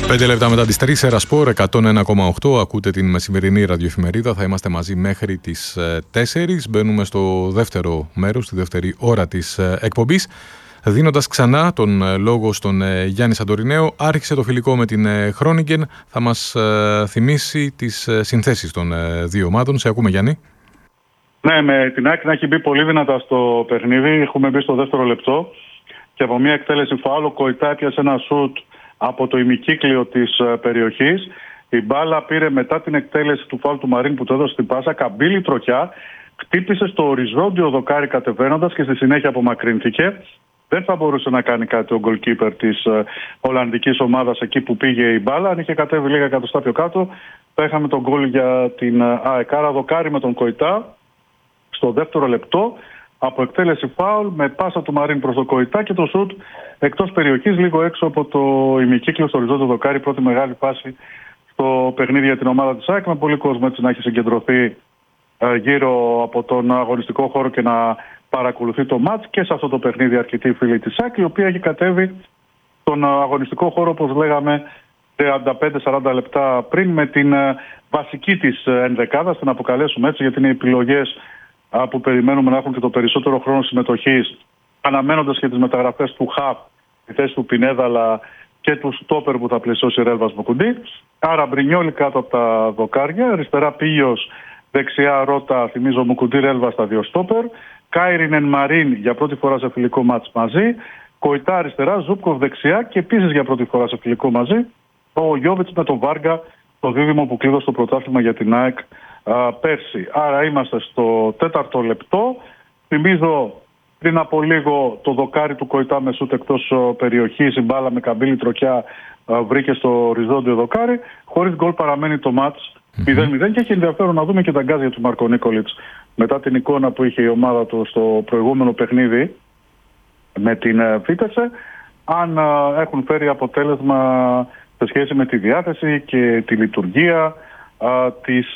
5 λεπτά μετά τις 3, Ερασπόρ 101,8. Ακούτε την μεσημερινή ραδιοεφημερίδα. Θα είμαστε μαζί μέχρι τις 4. Μπαίνουμε στο δεύτερο μέρος, στη δεύτερη ώρα της εκπομπής. Δίνοντας ξανά τον λόγο στον Γιάννη Σαντορινέο, άρχισε το φιλικό με την Χρόνικεν. Θα μας θυμίσει τις συνθέσεις των δύο ομάδων. Σε ακούμε, Γιάννη. Ναι, με την ΑΕΚ να έχει μπει πολύ δυνατά στο παιχνίδι. Έχουμε μπει στο δεύτερο λεπτό και από μια εκτέλεση φάουλ ο Κοϊτά έπιασε ένα σουτ από το ημικύκλιο της περιοχής. Η μπάλα πήρε μετά την εκτέλεση του φάουλ του Μαρίν που το έδωσε στην πάσα, καμπύλη τροχιά, χτύπησε στο οριζόντιο δοκάρι κατεβαίνοντας και στη συνέχεια απομακρύνθηκε. Δεν θα μπορούσε να κάνει κάτι ο goalkeeper της Ολλανδικής ομάδας εκεί που πήγε η μπάλα. Αν είχε κατέβει λίγα εκατοστά πιο κάτω, θα είχαμε τον γκολ για την ΑΕΚ. Άρα δοκάρι με τον Κοϊτά στο δεύτερο λεπτό από εκτέλεση φάουλ με πάσα του Μαρίν προς τον Κοϊτά και το σουτ εκτός περιοχής, λίγο έξω από το ημικύκλιο στο οριζόντιο δοκάρι. Πρώτη μεγάλη φάση στο παιχνίδι για την ομάδα της ΑΕΚ, με πολύ κόσμο έτσι να έχει συγκεντρωθεί γύρω από τον αγωνιστικό χώρο και να παρακολουθεί το μάτς και σε αυτό το παιχνίδι αρκετοί φίλοι της ΑΕΚ, η οποία έχει κατέβει στον αγωνιστικό χώρο, όπως λέγαμε, 35-40 λεπτά πριν, με την βασική της ενδεκάδα, την αποκαλέσουμε έτσι, γιατί είναι οι επιλογές που περιμένουμε να έχουν και το περισσότερο χρόνο συμμετοχής, αναμένοντας και τις μεταγραφές του ΧΑΦ, τη θέση του Πινέδαλα και του στόπερ που θα πλαισιώσει Ρέλβας Μοκουντή. Άρα Μπρινιόλι κάτω από τα δοκάρια, αριστερά Πίγιος, δεξιά Ρώτα, θυμίζω Μοκουντή, Ρέλβα στα δύο στόπερ. Κάιρινεν Μαρίν για πρώτη φορά σε φιλικό μάτς μαζί. Κοϊτά αριστερά, Ζούπκοβ δεξιά και επίσης για πρώτη φορά σε φιλικό μαζί ο Γιόβιτς με τον Βάργα, το δίδυμο που κλείδωσε το πρωτάθλημα για την ΑΕΚ πέρσι. Άρα είμαστε στο τέταρτο λεπτό. Θυμίζω πριν από λίγο το δοκάρι του Κοϊτά με σούτ εκτός περιοχής, η μπάλα με καμπύλη τροχιά βρήκε στο οριζόντιο δοκάρι. Χωρίς γκολ παραμένει το μάτς 0-0 και έχει ενδιαφέρον να δούμε και τα γκάζια του Μάρκο Νίκολιτς μετά την εικόνα που είχε η ομάδα του στο προηγούμενο παιχνίδι με την Βίτεσε, αν έχουν φέρει αποτέλεσμα σε σχέση με τη διάθεση και τη λειτουργία της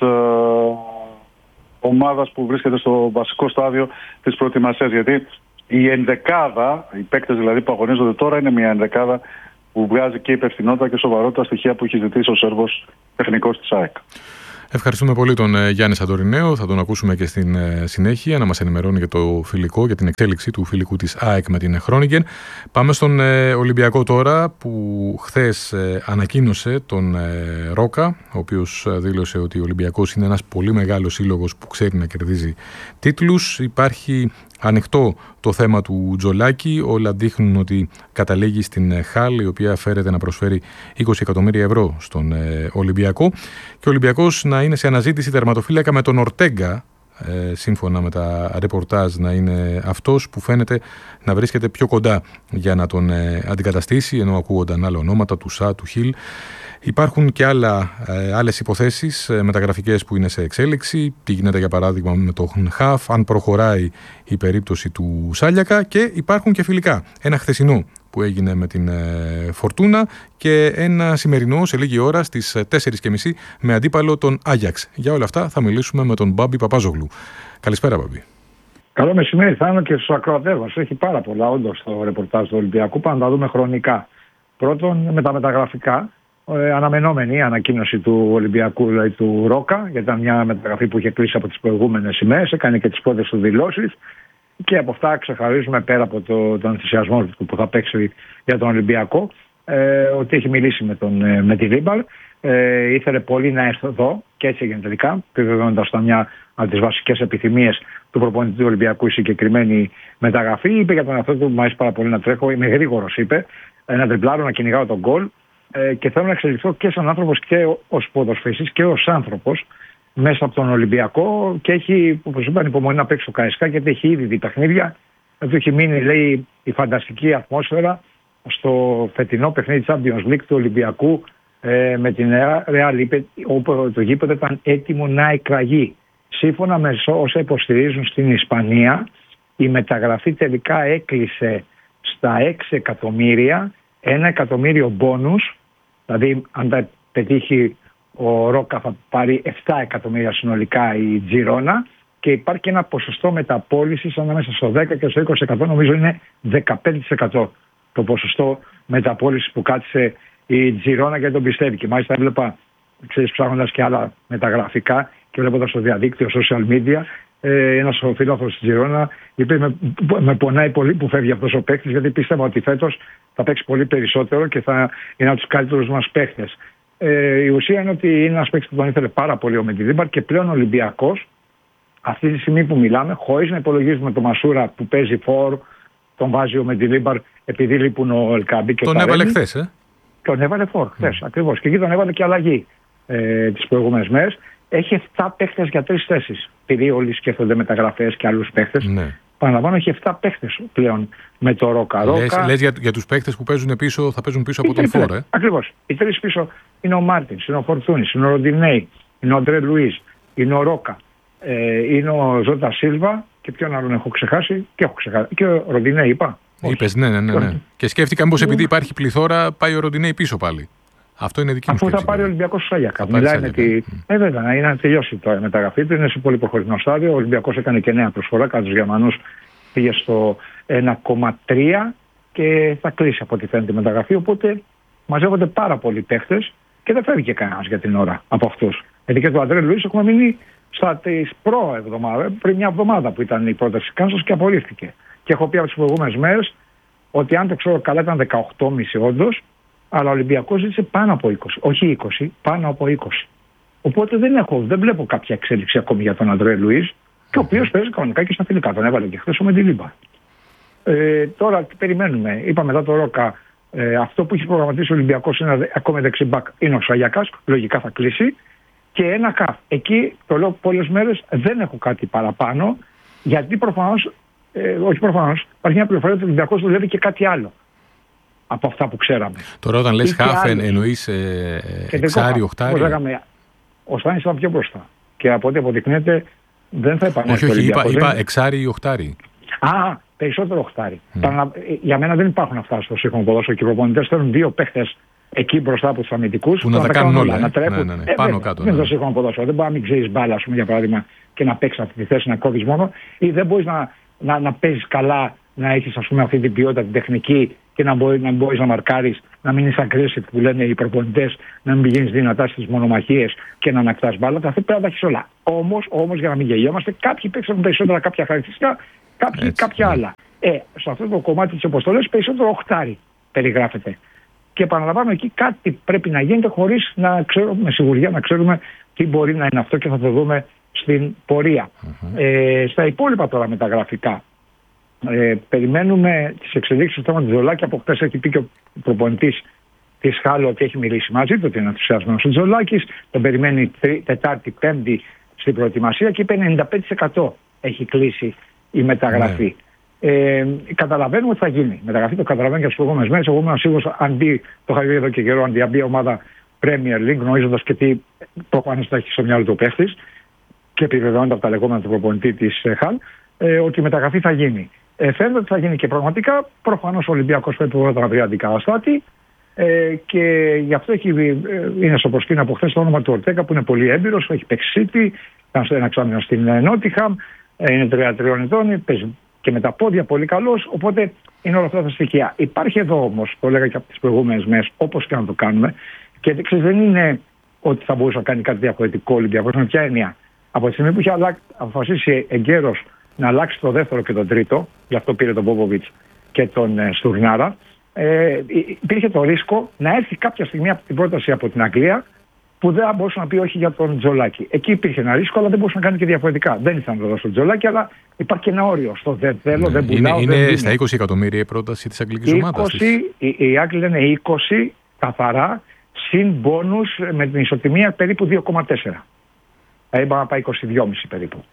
ομάδας που βρίσκεται στο βασικό στάδιο της προετοιμασίας. Γιατί η ενδεκάδα, οι παίκτες δηλαδή που αγωνίζονται τώρα, είναι μια ενδεκάδα που βγάζει και υπευθυνότητα και σοβαρότητα στοιχεία που έχει ζητήσει ο Σέρβος τεχνικός της ΑΕΚ. Ευχαριστούμε πολύ τον Γιάννη Σαντορινέο. Θα τον ακούσουμε και στην συνέχεια να μας ενημερώνει για το φιλικό, για την εξέλιξη του φιλικού της ΑΕΚ με την Χρόνικεν. Πάμε στον Ολυμπιακό τώρα, που χθες ανακοίνωσε τον Ρόκα, ο οποίος δήλωσε ότι ο Ολυμπιακός είναι ένας πολύ μεγάλος σύλλογος που ξέρει να κερδίζει τίτλους. Υπάρχει ανοιχτό το θέμα του Τζολάκη. Όλα δείχνουν ότι καταλήγει στην Χάλ, η οποία φέρεται να προσφέρει 20 εκατομμύρια ευρώ στον Ολυμπιακό. Και ο Ολυμπιακός να είναι σε αναζήτηση τερματοφύλακα με τον Ορτέγκα, σύμφωνα με τα ρεπορτάζ να είναι αυτός που φαίνεται να βρίσκεται πιο κοντά για να τον αντικαταστήσει, ενώ ακούγονταν άλλα ονόματα του Σα, του Χιλ. Υπάρχουν και άλλες υποθέσεις μεταγραφικές που είναι σε εξέλιξη. Τι γίνεται για παράδειγμα με το ΧΑΦ, αν προχωράει η περίπτωση του Σάλιακα, και υπάρχουν και φιλικά. Ένα χθεσινό που έγινε με την Φορτούνα και ένα σημερινό σε λίγη ώρα στις 4:30 με αντίπαλο τον Άγιαξ. Για όλα αυτά θα μιλήσουμε με τον Μπάμπη Παπάζογλου. Καλησπέρα, Μπάμπη. Καλό μεσημέρι, θα είναι και στους ακροατές μας. Έχει πάρα πολλά όντως το ρεπορτάζ του Ολυμπιακού. Πάμε να τα δούμε χρονικά. Πρώτον, με τα μεταγραφικά. Αναμενόμενη η ανακοίνωση του Ολυμπιακού, δηλαδή του Ρόκα, γιατί ήταν μια μεταγραφή που είχε κλείσει από τις προηγούμενες ημέρες, έκανε και τις πρώτες του δηλώσεις. Και από αυτά ξεχαρίζουμε, πέρα από τον ενθουσιασμό που θα παίξει για τον Ολυμπιακό, ότι έχει μιλήσει με τη Ρίμπαλ. Ήθελε πολύ να έρθει εδώ και έτσι έγινε τελικά, επιβεβαιώνοντας ότι ήταν μια από τις βασικές επιθυμίες του προπονητή του Ολυμπιακού η συγκεκριμένη μεταγραφή. Είπε για τον εαυτό του: μου αρέσει πάρα πολύ να τρέχω, είμαι γρήγορος, είπε, να τριπλάρω, να κυνηγάω τον γκολ. Και θέλω να εξελιχθώ και σαν άνθρωπος και ως ποδοσφαιριστής και ως άνθρωπος μέσα από τον Ολυμπιακό. Και έχει, όπως είπα, υπομονή να παίξει το ΚΑΕΣΚΑ, γιατί έχει ήδη δει παιχνίδια. Του έχει μείνει, λέει, η φανταστική ατμόσφαιρα στο φετινό παιχνίδι Champions League του Ολυμπιακού με την Real. Είπε όπου το γήπεδο ήταν έτοιμο να εκραγεί. Σύμφωνα με όσα υποστηρίζουν στην Ισπανία, η μεταγραφή τελικά έκλεισε στα 6 εκατομμύρια, 1 εκατομμύριο μπόνους. Δηλαδή, αν τα πετύχει ο Ρόκα, θα πάρει 7 εκατομμύρια συνολικά η Τζιρόνα, και υπάρχει ένα ποσοστό μεταπώλησης ανάμεσα στο 10% και στο 20%, νομίζω είναι 15% το ποσοστό μεταπώλησης που κάτσε η Τζιρόνα γιατί τον πιστεύει. Και μάλιστα έβλεπα, ψάχνοντας και άλλα μεταγραφικά και βλέποντας στο διαδίκτυο, social media, ένας φίλαθλος της Τζιρόνα είπε: με πονάει πολύ που φεύγει αυτός ο παίκτης, γιατί πίστευα ότι φέτος θα παίξει πολύ περισσότερο και θα είναι από τους καλύτερους μας παίκτες. Η ουσία είναι ότι είναι ένας παίκτης που τον ήθελε πάρα πολύ ο Μεντιλίμπαρ και πλέον ο Ολυμπιακός, αυτή τη στιγμή που μιλάμε, χωρίς να υπολογίζουμε τον Μασούρα που παίζει φόρ, τον βάζει ο Μεντιλίμπαρ επειδή λείπουν ο Ελκάμπη και τον έβαλε χθες, Τον έβαλε φόρ χθες, ακριβώς. Και εκεί τον έβαλε και αλλαγή τις προηγούμενες μέρες. Έχει 7 παίχτες για 3 θέσεις. Επειδή όλοι σκέφτονται μεταγραφές και άλλους παίχτες. Ναι. Παραλαμβάνω, έχει 7 παίχτες πλέον με το Ρόκα. Λες για τους παίχτες που παίζουν πίσω, θα παίζουν πίσω από τον φόρ. Ακριβώς. Οι 3 πίσω είναι ο Μάρτινς, είναι ο Φορτούνης, είναι ο Ροντινέι, είναι ο Αντρέ Λουίς, είναι ο Ρόκα, είναι ο Ζώτα Σίλβα και ποιον άλλον έχω ξεχάσει. Και ο Ροντινέι είπα. Είπες, ναι. Και σκέφτηκα μήπως επειδή υπάρχει πληθώρα πάει ο Ροντινέι πίσω πάλι. Αυτό είναι δική μου σκέψη. Αφού θα πάρει ο Ολυμπιακός στο Άγιακα. Μιλάει με τη. Βέβαια, είναι να τελειώσει το μεταγραφή του. Είναι σε πολύ προχωρημένο στάδιο. Ο Ολυμπιακός έκανε και νέα προσφορά. Κατά τους Γερμανούς πήγε στο 1,3 και θα κλείσει από ό,τι φαίνεται η μεταγραφή. Οπότε μαζεύονται πάρα πολλοί παίχτες και δεν φεύγει και κανένας για την ώρα από αυτούς. Γιατί και το Αντρέ Λουίς έχουμε μείνει στις προεβδομάδες, πριν μια εβδομάδα που ήταν η πρόταση Κάνσας και απορρίφθηκε. Και έχω πει από τις προηγούμενες μέρες ότι αν το ξέρω καλά ήταν 18,5 όντως. Αλλά ο Ολυμπιακός ζήτησε πάνω από 20. Όχι 20, πάνω από 20. Οπότε δεν βλέπω κάποια εξέλιξη ακόμη για τον Αντρέ Λουίς, και ο οποίος παίζει κανονικά και στα φιλικά. Τον έβαλε και χθες ο Μεντιλίμπαρ. Τώρα τι περιμένουμε. Είπα μετά το Ρόκα, αυτό που έχει προγραμματίσει ο Ολυμπιακός είναι ακόμη δεξιμπάκ. Είναι ο Σαγιακάς, λογικά θα κλείσει. Και ένα ΚΑΦ. Εκεί το λέω πολλές μέρες, δεν έχω κάτι παραπάνω, γιατί προφανώς, υπάρχει μια πληροφορία ότι ο Ολυμπιακός δουλεύει και κάτι άλλο από αυτά που ξέραμε. Τώρα όταν λες χαφ εννοείς εξάρι, οχτάρι. Όπως λέγαμε, ο Στάνης ήταν πιο μπροστά. Και από ό,τι αποδεικνύεται δεν θα επανέλθει. Όχι, είπα εξάρι ή οχτάρι. Περισσότερο οχτάρι. Για μένα δεν υπάρχουν αυτά στο σύγχρονο ποδόσφαιρο και οι προπονητές θέλουν 2 παίχτες εκεί μπροστά από τους αμυντικούς που να τα κάνουν όλα. Να τρέχουν. Ναι. Πάνω κάτω. Δεν είναι το σύγχρονο ποδόσφαιρο. Δεν μπορεί να μην ξέρεις μπάλα, για παράδειγμα, και να παίξεις αυτή τη θέση, να κόβεις μόνο, ή δεν μπορείς να παίζεις καλά, να έχεις αυτή την ποιότητα, την τεχνική και να μπορείς να μαρκάρεις, να μην είσαι aggressive που λένε οι προπονητές, να μην πηγαίνεις δυνατά στις μονομαχίες και να ανακτάς μπάλα. Αυτά πρέπει να τα έχεις όλα. Όμως, για να μην γελιόμαστε, κάποιοι παίξαν περισσότερα κάποια χαρακτηριστικά, κάποιοι κάποια άλλα. Σε αυτό το κομμάτι της αποστολής περισσότερο οχτάρι περιγράφεται. Και επαναλαμβάνω, εκεί κάτι πρέπει να γίνεται χωρίς να ξέρουμε με σιγουριά, να ξέρουμε τι μπορεί να είναι αυτό και θα το δούμε στην πορεία. Στα υπόλοιπα τώρα μεταγραφικά. Περιμένουμε τις εξελίξεις του θέματος του Τζολάκη. Από χθες έχει πει και ο προπονητής της Χάλο ότι έχει μιλήσει μαζί του, ότι είναι ενθουσιασμένος ο Τζολάκης. Τον περιμένει Τετάρτη, Πέμπτη στην προετοιμασία και είπε 95% έχει κλείσει η μεταγραφή. Καταλαβαίνουμε ότι θα γίνει. Η μεταγραφή το καταλαβαίνω για τις προηγούμενες μέρες. Εγώ ήμουν σίγουρος, αν μπει, το είχα δει εδώ και καιρό, αν μπει ομάδα Premier League, γνωρίζοντας και τι προφανώς θα έχει στο μυαλό του παίχτης και επιβεβαιώνεται από τα λεγόμενα του προπονητή της Χάλ, ότι η μεταγραφή θα γίνει. Φαίνεται ότι θα γίνει και πραγματικά. Προφανώς ο Ολυμπιακός πρέπει πρώτα να βρει αντικαταστάτη και γι' αυτό είναι στο προσκήνιο από χθες το όνομα του Ορτέγκα που είναι πολύ έμπειρος, έχει παίξει City, ήταν στο ένα εξάμηνο στην Νότιχαμ, είναι 33 ετών, παίζει και με τα πόδια πολύ καλός, οπότε είναι όλα αυτά τα στοιχεία. Υπάρχει εδώ όμως, το έλεγα και από τις προηγούμενες μέρες, όπως και να το κάνουμε, και δεν είναι ότι θα μπορούσε να κάνει κάτι διαφορετικό ο Ολυμπιακός. Με ποια έννοια? Από τη στιγμή που είχε αποφασίσει εγκαίρος να αλλάξει το δεύτερο και τον τρίτο, γι' αυτό πήρε τον Πόποβιτς και τον Στουρνάρα, υπήρχε το ρίσκο να έρθει κάποια στιγμή από την πρόταση από την Αγγλία που δεν μπορούσε να πει όχι για τον Τζολάκη. Εκεί υπήρχε ένα ρίσκο, αλλά δεν μπορούσε να κάνει και διαφορετικά. Δεν ήθελα να το δώσω τον Τζολάκη, αλλά υπάρχει και ένα όριο στο δεν θέλω, δεν πουλάω. Είναι στα 20 εκατομμύρια η πρόταση της αγγλικής ομάδας. Οι Άγγλοι λένε 20 καθαρά, συν μπόνους με την ισοτιμία περίπου 2,4. Είπα να πάει 22,5 περίπου.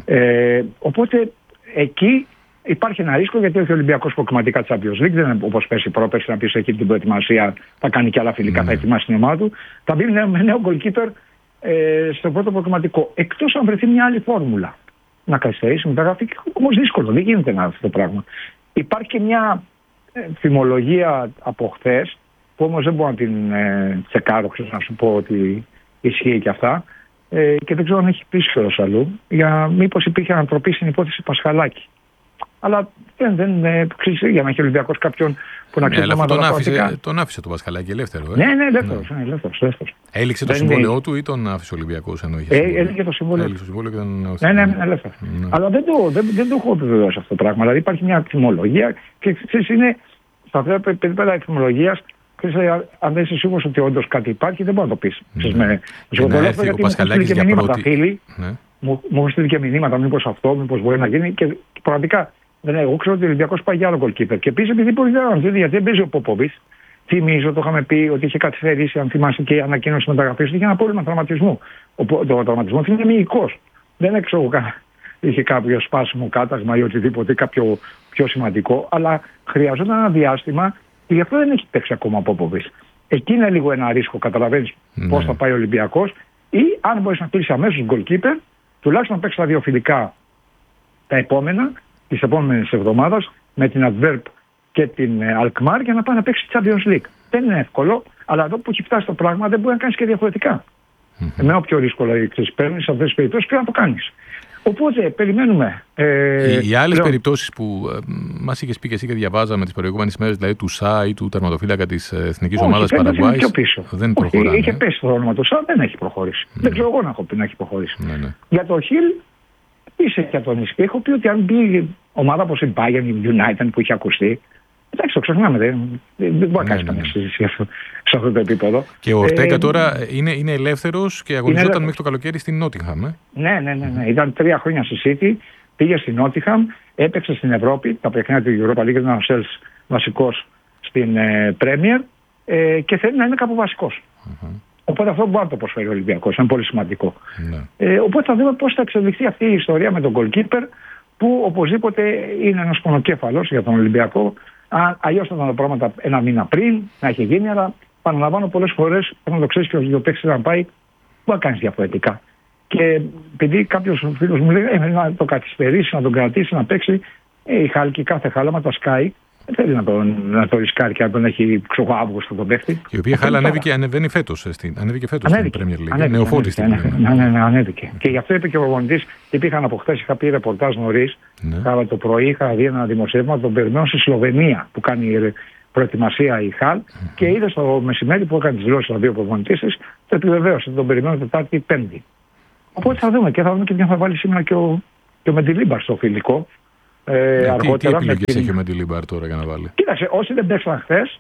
Οπότε εκεί υπάρχει ένα ρίσκο, γιατί όχι ο Ολυμπιακός προκριματικά Champions League, δεν είναι όπως πέρσι πρόπερσι να πεις εκεί την προετοιμασία, θα κάνει και άλλα φιλικά, θα ετοιμάσει την ομάδα του. Θα μπει με νέο goalkeeper στο πρώτο προκριματικό. Εκτός αν βρεθεί μια άλλη φόρμουλα να καθυστερήσει μεταγραφή, όμως δύσκολο, δεν γίνεται αυτό το πράγμα. Υπάρχει και μια φημολογία από χθες, που όμως δεν μπορώ να την τσεκάρω, να σου πω ότι ισχύει και αυτά. Και δεν ξέρω αν έχει πει κιόλας αλλού, για μήπως υπήρχε ανατροπή στην υπόθεση Πασχαλάκη. Αλλά ξέρεις, για να έχει ο Ολυμπιακός κάποιον που να ξέρει. Αλλά τον άφησε το Πασχαλάκη ελεύθερο. Ναι, ελεύθερος. Έληξε το συμβόλαιό του ή τον άφησε ο Ολυμπιακός? Έληξε το συμβόλαιο. Ναι, ελεύθερο. Αλλά δεν το έχω επιβεβαιώσει αυτό το πράγμα. Δηλαδή υπάρχει μια θυμολογία και ξέρεις, είναι στα αυτά τα επίπεδα θυμολογίας. Αν δεν είσαι σίγουρος ότι όντως κάτι υπάρχει, δεν μπορεί να το πεις. Ο Πασχαλάκης για πρώτη. Μου έχουν στείλει και μηνύματα, μήπως αυτό, μήπως μπορεί να γίνει. Και πραγματικά εγώ ξέρω ότι ο Ολυμπιακός πάει για άλλο goalkeeper. Και επίσης επειδή μπορεί να δει, γιατί δεν παίζει ο Πόποβιτς. Θυμίζω, το είχαμε πει ότι είχε καθυστερήσει, αν θυμάσαι, και η ανακοίνωση μεταγραφής του είχε ένα πρόβλημα τραυματισμού. Το τραυματισμό είναι μυϊκός. Δεν έξω είχε κάποιο σπάσιμο κάταγμα ή οτιδήποτε, κάποιο πιο σημαντικό. Αλλά χρειαζόταν ένα διάστημα και γι' αυτό δεν έχει παίξει ακόμα ο Πόποβιτς. Εκεί είναι λίγο ένα ρίσκο, καταλαβαίνεις πώς θα πάει ο Ολυμπιακός. Ή αν μπορείς να κλείσει αμέσως goalkeeper, τουλάχιστον να παίξει τα δύο φιλικά τις επόμενες εβδομάδες με την Adverb και την Alkmaar για να πάει να παίξει Champions League. Δεν είναι εύκολο, αλλά εδώ που έχει φτάσει το πράγμα δεν μπορεί να κάνεις και διαφορετικά. Με όποιο ρίσκο παίρνεις σε αυτές τις περιπτώσεις πρέπει να το κάνεις. Οπότε περιμένουμε. Οι άλλες περιπτώσεις που μας είχες πει και εσύ και διαβάζαμε τις προηγούμενες μέρες, δηλαδή του ΣΑ ή του τερματοφύλακα της Εθνικής Ομάδας Παραγουάης, δεν προχωράνε. Είχε πέσει το όνομα του ΣΑ, δεν έχει προχωρήσει. Δεν ξέρω εγώ να έχω πει να έχει προχωρήσει. Για το Χιλ, είσαι και τον Ισπή. Έχω πει ότι αν μπει ομάδα όπως η Bayern United που είχε ακουστεί, εντάξει, το ξεχνάμε. Δεν μπορεί να κάνει καμία συζήτηση σε αυτό το επίπεδο. Και ο Ορτέγκα τώρα είναι ελεύθερος και αγωνιζόταν μέχρι το καλοκαίρι στην Νότιγχαμ. Ναι. Ήταν 3 χρόνια στη City, πήγε στην Νότιγχαμ, έπαιξε στην Ευρώπη, τα παιχνίδια του Europa League, ήταν ο Σέλς βασικός στην Premier και θέλει να είναι κάπου βασικός. Οπότε αυτό μπορεί να το προσφέρει ο Ολυμπιακός, είναι πολύ σημαντικό. Οπότε θα δούμε πώς θα εξελιχθεί αυτή η ιστορία με τον goalkeeper, που οπωσδήποτε είναι ένας πονοκέφαλος για τον Ολυμπιακό. Αλλιώς θα ήταν τα πράγματα ένα μήνα πριν να έχει γίνει, αλλά παραλαμβάνω πολλές φορές, πρέπει να το ξέρεις και ο παίκτης να πάει, που να κάνεις διαφορετικά. Και επειδή κάποιος φίλος μου λέει να το καθυστερήσει, να τον κρατήσει, να παίξει, η Χάλκη κάθε χάλαμα τα σκάει. Δεν θέλει να το ρισκάρει και να τον έχει Αύγουστο τον παίχτη. Η οποία Χάλα ανέβηκε φέτος στην Premier League. Νεοφώτης στην Premier League. Ναι, ανέβηκε. Και γι' αυτό είπε και ο προπονητής, και πήγαν από χθες, είχα πει ρεπορτάζ νωρίς. Κάρα το πρωί είχα δει ένα δημοσίευμα, τον περιμένω στη Σλοβενία που κάνει προετοιμασία η Χάλ. Και είδε στο μεσημέρι που έκανε τις δηλώσεις των δύο προπονητής της, το επιβεβαίωσε. Τον περιμένω Τετάρτη Πέμπτη. Οπότε θα δούμε και ποια θα βάλει σήμερα και ο Μεντιλίμπαρ στο φιλικό. Τι επιλογές έχει ο Μεντιλίμπαρ τώρα για να βάλει? Κοίταξε, όσοι δεν παίξαν χθες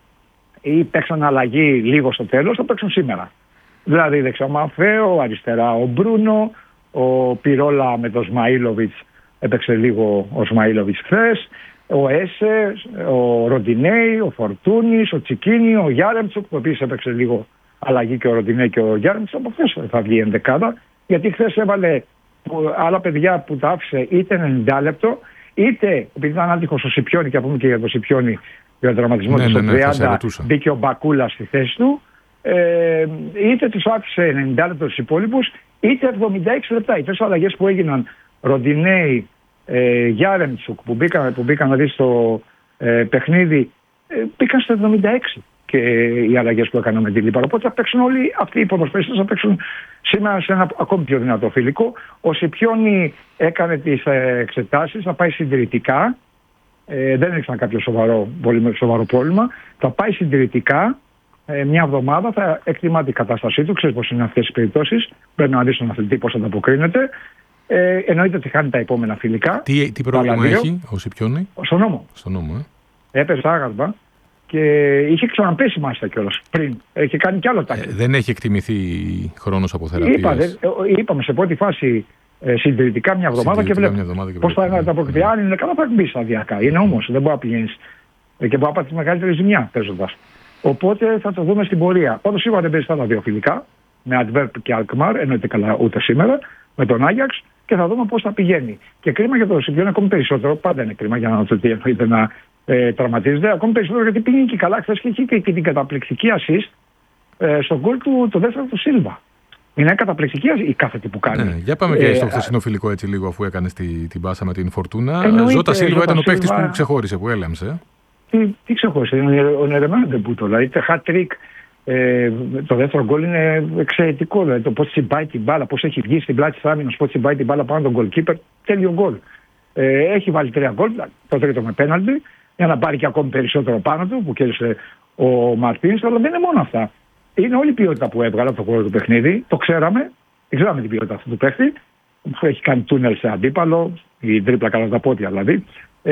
ή παίξαν αλλαγή λίγο στο τέλος, θα παίξουν σήμερα. Δηλαδή δεξιά ο Μαφέο, αριστερά ο Μπρούνο, ο Πιρόλα με τον Σμαΐλοβιτς, έπαιξε λίγο ο Σμαΐλοβιτς χθες, ο Έσε, ο Ροντινέι, ο Φορτούνης, ο Τσικίνι, ο Γιάρεμτσουκ, που επίσης έπαιξε λίγο αλλαγή και ο Ροντινέι και ο Γιάρεμτσουκ. Από χθες θα βγει ενδεκάδα, γιατί χθες έβαλε άλλα παιδιά που τα άφησε είτε 90 λεπτό, είτε επειδή ήταν άτυχος ο Σιπιόνι, και πούμε και για τον Σιπιόνι για τον τραυματισμό του στο 30, μπήκε ο Μπακούλα στη θέση του, είτε τους άφησε 90 λεπτό τους υπόλοιπους, είτε 76 λεπτά. Οι 4 αλλαγές που έγιναν, Ροντινέι, Γιάρεμτσουκ, που μπήκαν να δει στο παιχνίδι, μπήκαν στο 76 και οι αλλαγές που έκαναν με την Λίπαρο. Οπότε θα παίξουν όλοι αυτοί οι ποδοσφαιριστές, θα παίξουν σήμερα σε ένα ακόμη πιο δυνατό φιλικό. Ο Σιπιόνι έκανε τις εξετάσεις, θα πάει συντηρητικά. Δεν έριξαν κάποιο πολύ σοβαρό πρόβλημα. Θα πάει συντηρητικά μια εβδομάδα, θα εκτιμά την κατάστασή του. Ξέρεις πώς είναι αυτές οι περιπτώσεις. Πρέπει να δεις τον αθλητή πώς ανταποκρίνεται. Εννοείται ότι χάνει τα επόμενα φιλικά. Τι πρόβλημα έχει ο Σιπιόνι? Στον νόμο. Έπεσε άγαρμα και είχε ξαναπέσει μάλιστα κιόλας πριν. Είχε κάνει κι άλλο τάκι. Δεν έχει εκτιμηθεί χρόνος από θεραπείας. Είπαμε σε πρώτη φάση συντηρητικά μια εβδομάδα και βλέπουμε πώς θα ανταποκριθεί. Αν είναι καλά θα μπει σταδιακά. Είναι όμως, δεν μπορεί να πηγαίνεις και μπορεί να πάθεις μεγαλύτερη ζημιά παίζοντας. Οπότε θα το δούμε στην πορεία. Πάντως σίγουρα δεν παίζει τα δύο φιλικά με Adverb και Alkmaar, εννοείται καλά ούτε σήμερα, με τον Άγιαξ, και θα δούμε πώς θα πηγαίνει. Και κρίμα για το Σιπιόνι ακόμη περισσότερο. Πάντα είναι κρίμα για να το τι εννοείται να τραυματίζεται. Ακόμη περισσότερο γιατί πήγε και καλά χθες και είχε και την καταπληκτική assist στον γκολ του, το δεύτερο του Σίλβα. Είναι καταπληκτική η κάθετη που κάνει. Ναι, για πάμε και στο χθεσινό φιλικό έτσι λίγο, αφού έκανε την πάσα με την Φορτούνα. Ζώτα Σίλβα ήταν ο παίκτης που ξεχώρισε, που έλαμψε. Τι ξεχώρισε, ο Νερεμάν δεν πούτο. Δηλαδή hat-trick. Το δεύτερο γκολ είναι εξαιρετικό. Δηλαδή το πώς τσιμπάει την μπάλα, πώς έχει βγει στην πλάτη της άμυνας, πώς τσιμπάει την μπάλα πάνω τον goalkeeper. Τέλειο γκολ. Έχει βάλει 3 γκολ, το τρίτο με πέναλτι, για να πάρει και ακόμη περισσότερο πάνω του που κέρδισε ο Μαρτίνς. Αλλά δεν είναι μόνο αυτά. Είναι όλη η ποιότητα που έβγαλε από το χώρο του παιχνίδι. Το ξέραμε την ποιότητα αυτού του παίχτη. Έχει κάνει τούνελ σε αντίπαλο, η τρίπλα κατά τα πόδια δηλαδή.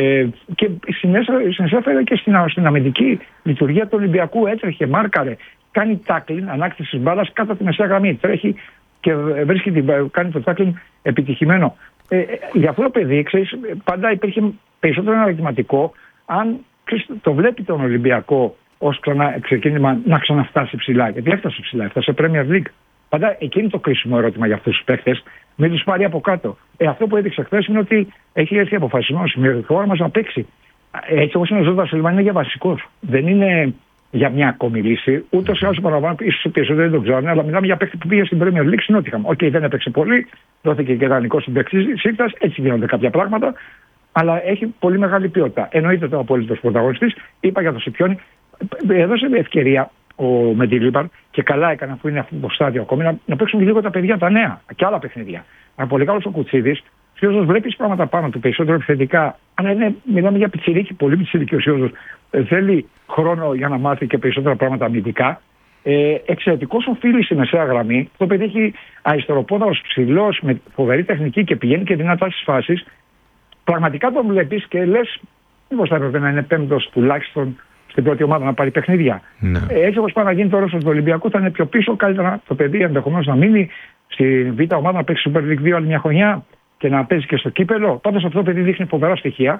Και συνεισέφερε και στην αμυντική λειτουργία του Ολυμπιακού. Έτρεχε, μάρκαρε, κάνει τάκλιν, ανάκτηση μπάλας κάτω από τη μεσαία γραμμή. Τρέχει και κάνει το τάκλιν επιτυχημένο. Για αυτό το παιδί, ξέρεις, πάντα υπήρχε περισσότερο ερωτηματικό αν το βλέπει τον Ολυμπιακό ως ξεκίνημα να ξαναφτάσει ψηλά. Γιατί έφτασε ψηλά, έφτασε Premier League. Πάντα εκείνη το κρίσιμο ερώτημα για αυτούς τους παίχτες, μην τους πάρει από κάτω. Αυτό που έδειξε χθες είναι ότι έχει έρθει αποφασισμένο σημείο τη χώρα μας να παίξει. Έτσι όπως είναι ο Ζώτα Σίλβα, είναι για βασικός. Δεν είναι για μια ακόμη λύση. Ούτως ή άλλως παραλαμβάνω, ίσως οι περισσότεροι δεν το ξέρουν, αλλά μιλάμε για παίχτη που πήγε στην Premier League στην Νότιχαμ. Οκ, δεν έπαιξε πολύ, δόθηκε και ιδανικό συμπαίκτης Σίκτας, έτσι γίνονται κάποια πράγματα, αλλά έχει πολύ μεγάλη ποιότητα. Εννοείται το απόλυτος πρωταγωνιστής. Είπα για το Σιπιόνι, έδωσε ευκαιρία ο Μεντιλίμπαρ και καλά έκανε, αφού είναι αυτό το στάδιο ακόμη, να παίξουν λίγο τα παιδιά τα νέα και άλλα παιχνίδια. Αν πολύ καλό ο Κουτσίδης, Σιώζος βλέπει πράγματα πάνω του περισσότερο επιθετικά, αλλά μιλάμε για πιτσιρίκι, πολύ πιτσιρίκι ο Σιώζος. Θέλει χρόνο για να μάθει και περισσότερα πράγματα αμυντικά. Εξαιρετικός οφείλει στη μεσαία γραμμή. Το παιδί έχει αριστεροπόδαρος ψηλός, με φοβερή τεχνική και πηγαίνει και δυνατά στις φάσεις. Πραγματικά τον βλέπεις και λες, μήπως θα έπρεπε να είναι πέμπτος τουλάχιστον στην πρώτη ομάδα να πάρει παιχνίδια. Ναι. Έτσι όπως πάει να γίνει τώρα στο Ολυμπιακό, θα είναι πιο πίσω. Καλύτερα το παιδί ενδεχομένως να μείνει στη Β' ομάδα να παίξει Super League 2 άλλη μια χρονιά και να παίζει και στο κύπελο. Πάντως αυτό το παιδί δείχνει φοβερά στοιχεία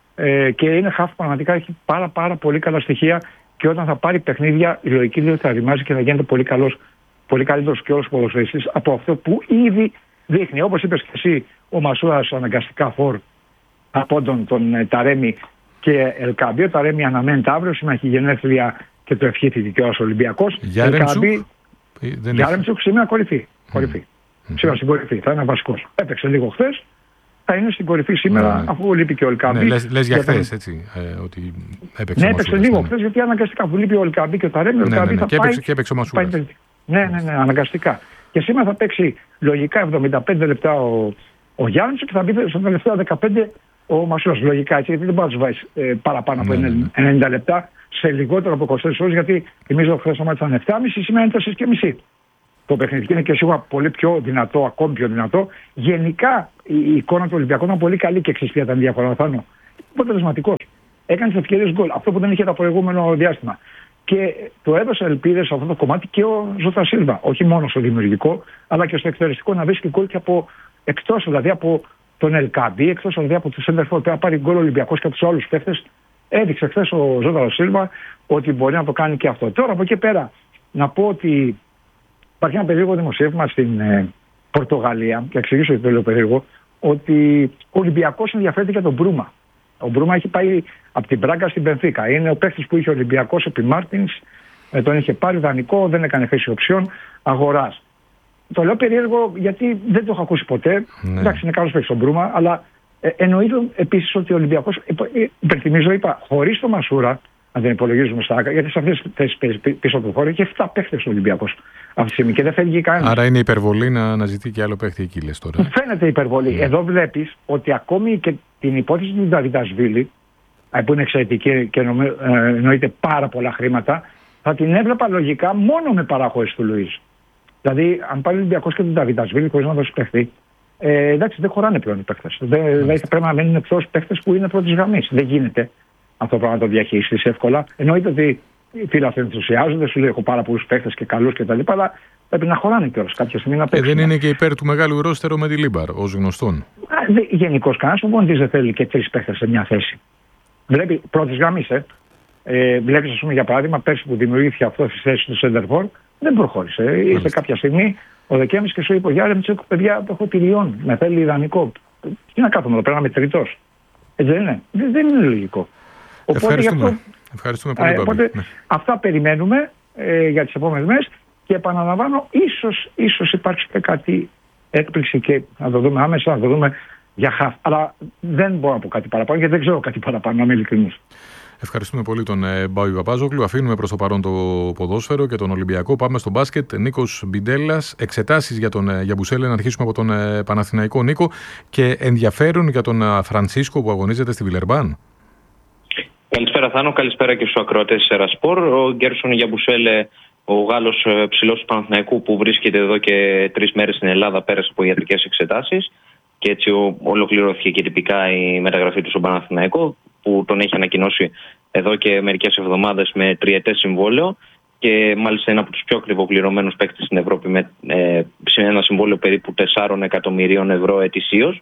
και είναι χαφ, πραγματικά έχει πάρα πολύ καλά στοιχεία. Και όταν θα πάρει παιχνίδια, η λογική λέει ότι θα ρημάζει και θα γίνεται πολύ καλύτερος και όλος ποδοσφαιριστής από αυτό που ήδη δείχνει. Όπως είπες και εσύ, ο Μασούρας αναγκαστικά φορ από τον Ταρέμι και Ελκαμπή. Ο Ταρέμι αναμένεται αύριο, σήμερα έχει γενέθλια και το ευχήθηκε και ο Ολυμπιακός. Γιάρεμτσουκ σήμερα κορυφή. Σήμερα στην κορυφή, θα είναι βασικός. Έπαιξε λίγο χθες. Θα είναι στην κορυφή σήμερα, αφού λείπει και ο Ελκαμπή. Ναι, λες για χθες, έτσι, ότι έπαιξε. Ναι, έπαιξε λίγο χθες, γιατί αναγκαστικά αφού λείπει ο Ελκαμπή και ο Ταρέμι, ο Ελκαμπή θα πάει. Και έπαιξε ο Μασούρας. Ναι, αναγκαστικά. Και σήμερα θα παίξει λογικά 75 λεπτά ο Γιάννης και θα μπει στα τελευταία 15 ο Μασούρας. Λογικά έτσι, γιατί δεν μπορεί να του βάζει παραπάνω από 90 λεπτά σε λιγότερο από 24 ώρες, γιατί θυμίζω χθες το μάτι ήταν 7,5, σήμερα είναι 4,5. Το παιχνίδι είναι και σίγουρα πολύ πιο δυνατό, ακόμη πιο δυνατό. Γενικά η εικόνα του Ολυμπιακού ήταν πολύ καλή και εξής ήταν διαφορά. Θα είναι αποτελεσματικός. Έκανε τις ευκαιρίες γκολ. Αυτό που δεν είχε το προηγούμενο διάστημα. Και το έδωσε ελπίδες σε αυτό το κομμάτι και ο Ζώτα Σίλβα. Όχι μόνο στο δημιουργικό, αλλά και στο εκτελεστικό να βρίσκει γκολ και από εκτός, δηλαδή από τον Ελκαμπή, εκτός δηλαδή από τους Σέντερφορ που θα πάρει γκολ ο Ολυμπιακός και από τους άλλους παίχτες. Έδειξε χθες ο Ζώτα Σίλβα ότι μπορεί να το κάνει και αυτό. Τώρα από εκεί πέρα να πω ότι υπάρχει ένα περίεργο δημοσίευμα στην Πορτογαλία, και εξηγήσω γιατί το λέω περίεργο, ότι ο Ολυμπιακός ενδιαφέρεται για τον Μπρούμα. Ο Μπρούμα έχει πάει από την Μπράγκα στην Μπενφίκα. Είναι ο παίκτης που είχε ο Ολυμπιακός επί Μάρτινς, τον είχε πάρει δανεικό, δεν έκανε χρήση οψιών αγοράς. Το λέω περίεργο γιατί δεν το έχω ακούσει ποτέ. Ναι. Εντάξει, είναι καλός παίκτης ο Μπρούμα, αλλά εννοείται επίσης ότι ο Ολυμπιακός, υπενθυμίζω, είπα, χωρίς το Μασούρα, αν δεν υπολογίζουμε στα άκρα, γιατί σε αυτές τις θέσεις πίσω από το χώρο έχει 7 παίχτες ο Ολυμπιακός αυτή τη στιγμή και δεν φεύγει κανένα. Άρα είναι υπερβολή να ζητεί και άλλο παίχτη εκεί, λες τώρα. Φαίνεται υπερβολή. Εδώ βλέπεις ότι ακόμη και την υπόθεση του Νταβιντασβίλη, που είναι εξαιρετική και εννοείται πάρα πολλά χρήματα, θα την έβλεπα λογικά μόνο με παραχώρηση του Λουίς. Δηλαδή, αν πάρει ο Ολυμπιακός και τον Νταβιντασβίλη χωρίς να δώσει παίχτη, εντάξει, δεν χωράνε πλέον οι παίχτες. Δηλαδή, πρέπει να μένουν εκτός παίχτες που είναι πρώτης γραμμής. Δεν γίνεται αυτό το πράγμα να το διαχειριστείς εύκολα. Εννοείται ότι οι φίλοι ενθουσιάζονται, σου λέει: έχω πάρα πολλούς παίχτες και καλούς κτλ. Αλλά πρέπει να χωράνε κιόλας κάποια στιγμή να παίξουν. Δεν είναι και υπέρ του μεγάλου ρόστερου με τη Λίμπαρ, ως γνωστόν. Γενικώς κανένας προπονητής δεν θέλει και 3 παίχτες σε μια θέση. Βλέπει πρώτης γραμμής, βλέπεις, ας πούμε, για παράδειγμα, πέρσι που δημιουργήθηκε αυτό στη θέση του Σέντερφορ, δεν προχώρησε. Ήρθε κάποια στιγμή ο Δεκέμβρης και σου είπε: Γιάρεμτσουκ, παιδιά, το έχω τηλειών. Με θέλει ιδανικό. Τι να κάθομαι εδώ πέρα, μετρητός. Δεν είναι. Δεν είναι λογικό. Ευχαριστούμε πολύ. Οπότε αυτά περιμένουμε για τις επόμενες μέρες και επαναλαμβάνω, ίσως υπάρξει και κάτι έκπληξη και να το δούμε άμεσα, να το δούμε για χαφ. Αλλά δεν μπορώ να πω κάτι παραπάνω γιατί δεν ξέρω κάτι παραπάνω, να είμαι ειλικρινής. Ευχαριστούμε πολύ τον Μπάουι Παπάζογλου. Αφήνουμε προς το παρόν το ποδόσφαιρο και τον Ολυμπιακό. Πάμε στο μπάσκετ. Νίκος Μπιντέλλας. Εξετάσεις για τον Γιαμπουσέλε. Να αρχίσουμε από τον Παναθηναϊκό, Νίκο. Και ενδιαφέρον για τον Φρανσίσκο που αγωνίζεται στη Βιλερμπάν. Καλησπέρα Θάνο, καλησπέρα και στους ακροατές της Ερασπορ. Ο Γκέρσον Γιαμπουσέλε, ο Γάλλος ψηλός του Παναθηναϊκού που βρίσκεται εδώ και 3 μέρες στην Ελλάδα, πέρασε από ιατρικές εξετάσεις και έτσι ολοκληρώθηκε και τυπικά η μεταγραφή του στον Παναθηναϊκό, που τον έχει ανακοινώσει εδώ και μερικές εβδομάδες με 3ετές συμβόλαιο και μάλιστα είναι από τους πιο ακριβοπληρωμένους παίκτες στην Ευρώπη με ένα συμβόλαιο περίπου 4 εκατομμυρίων ευρώ ετησίως.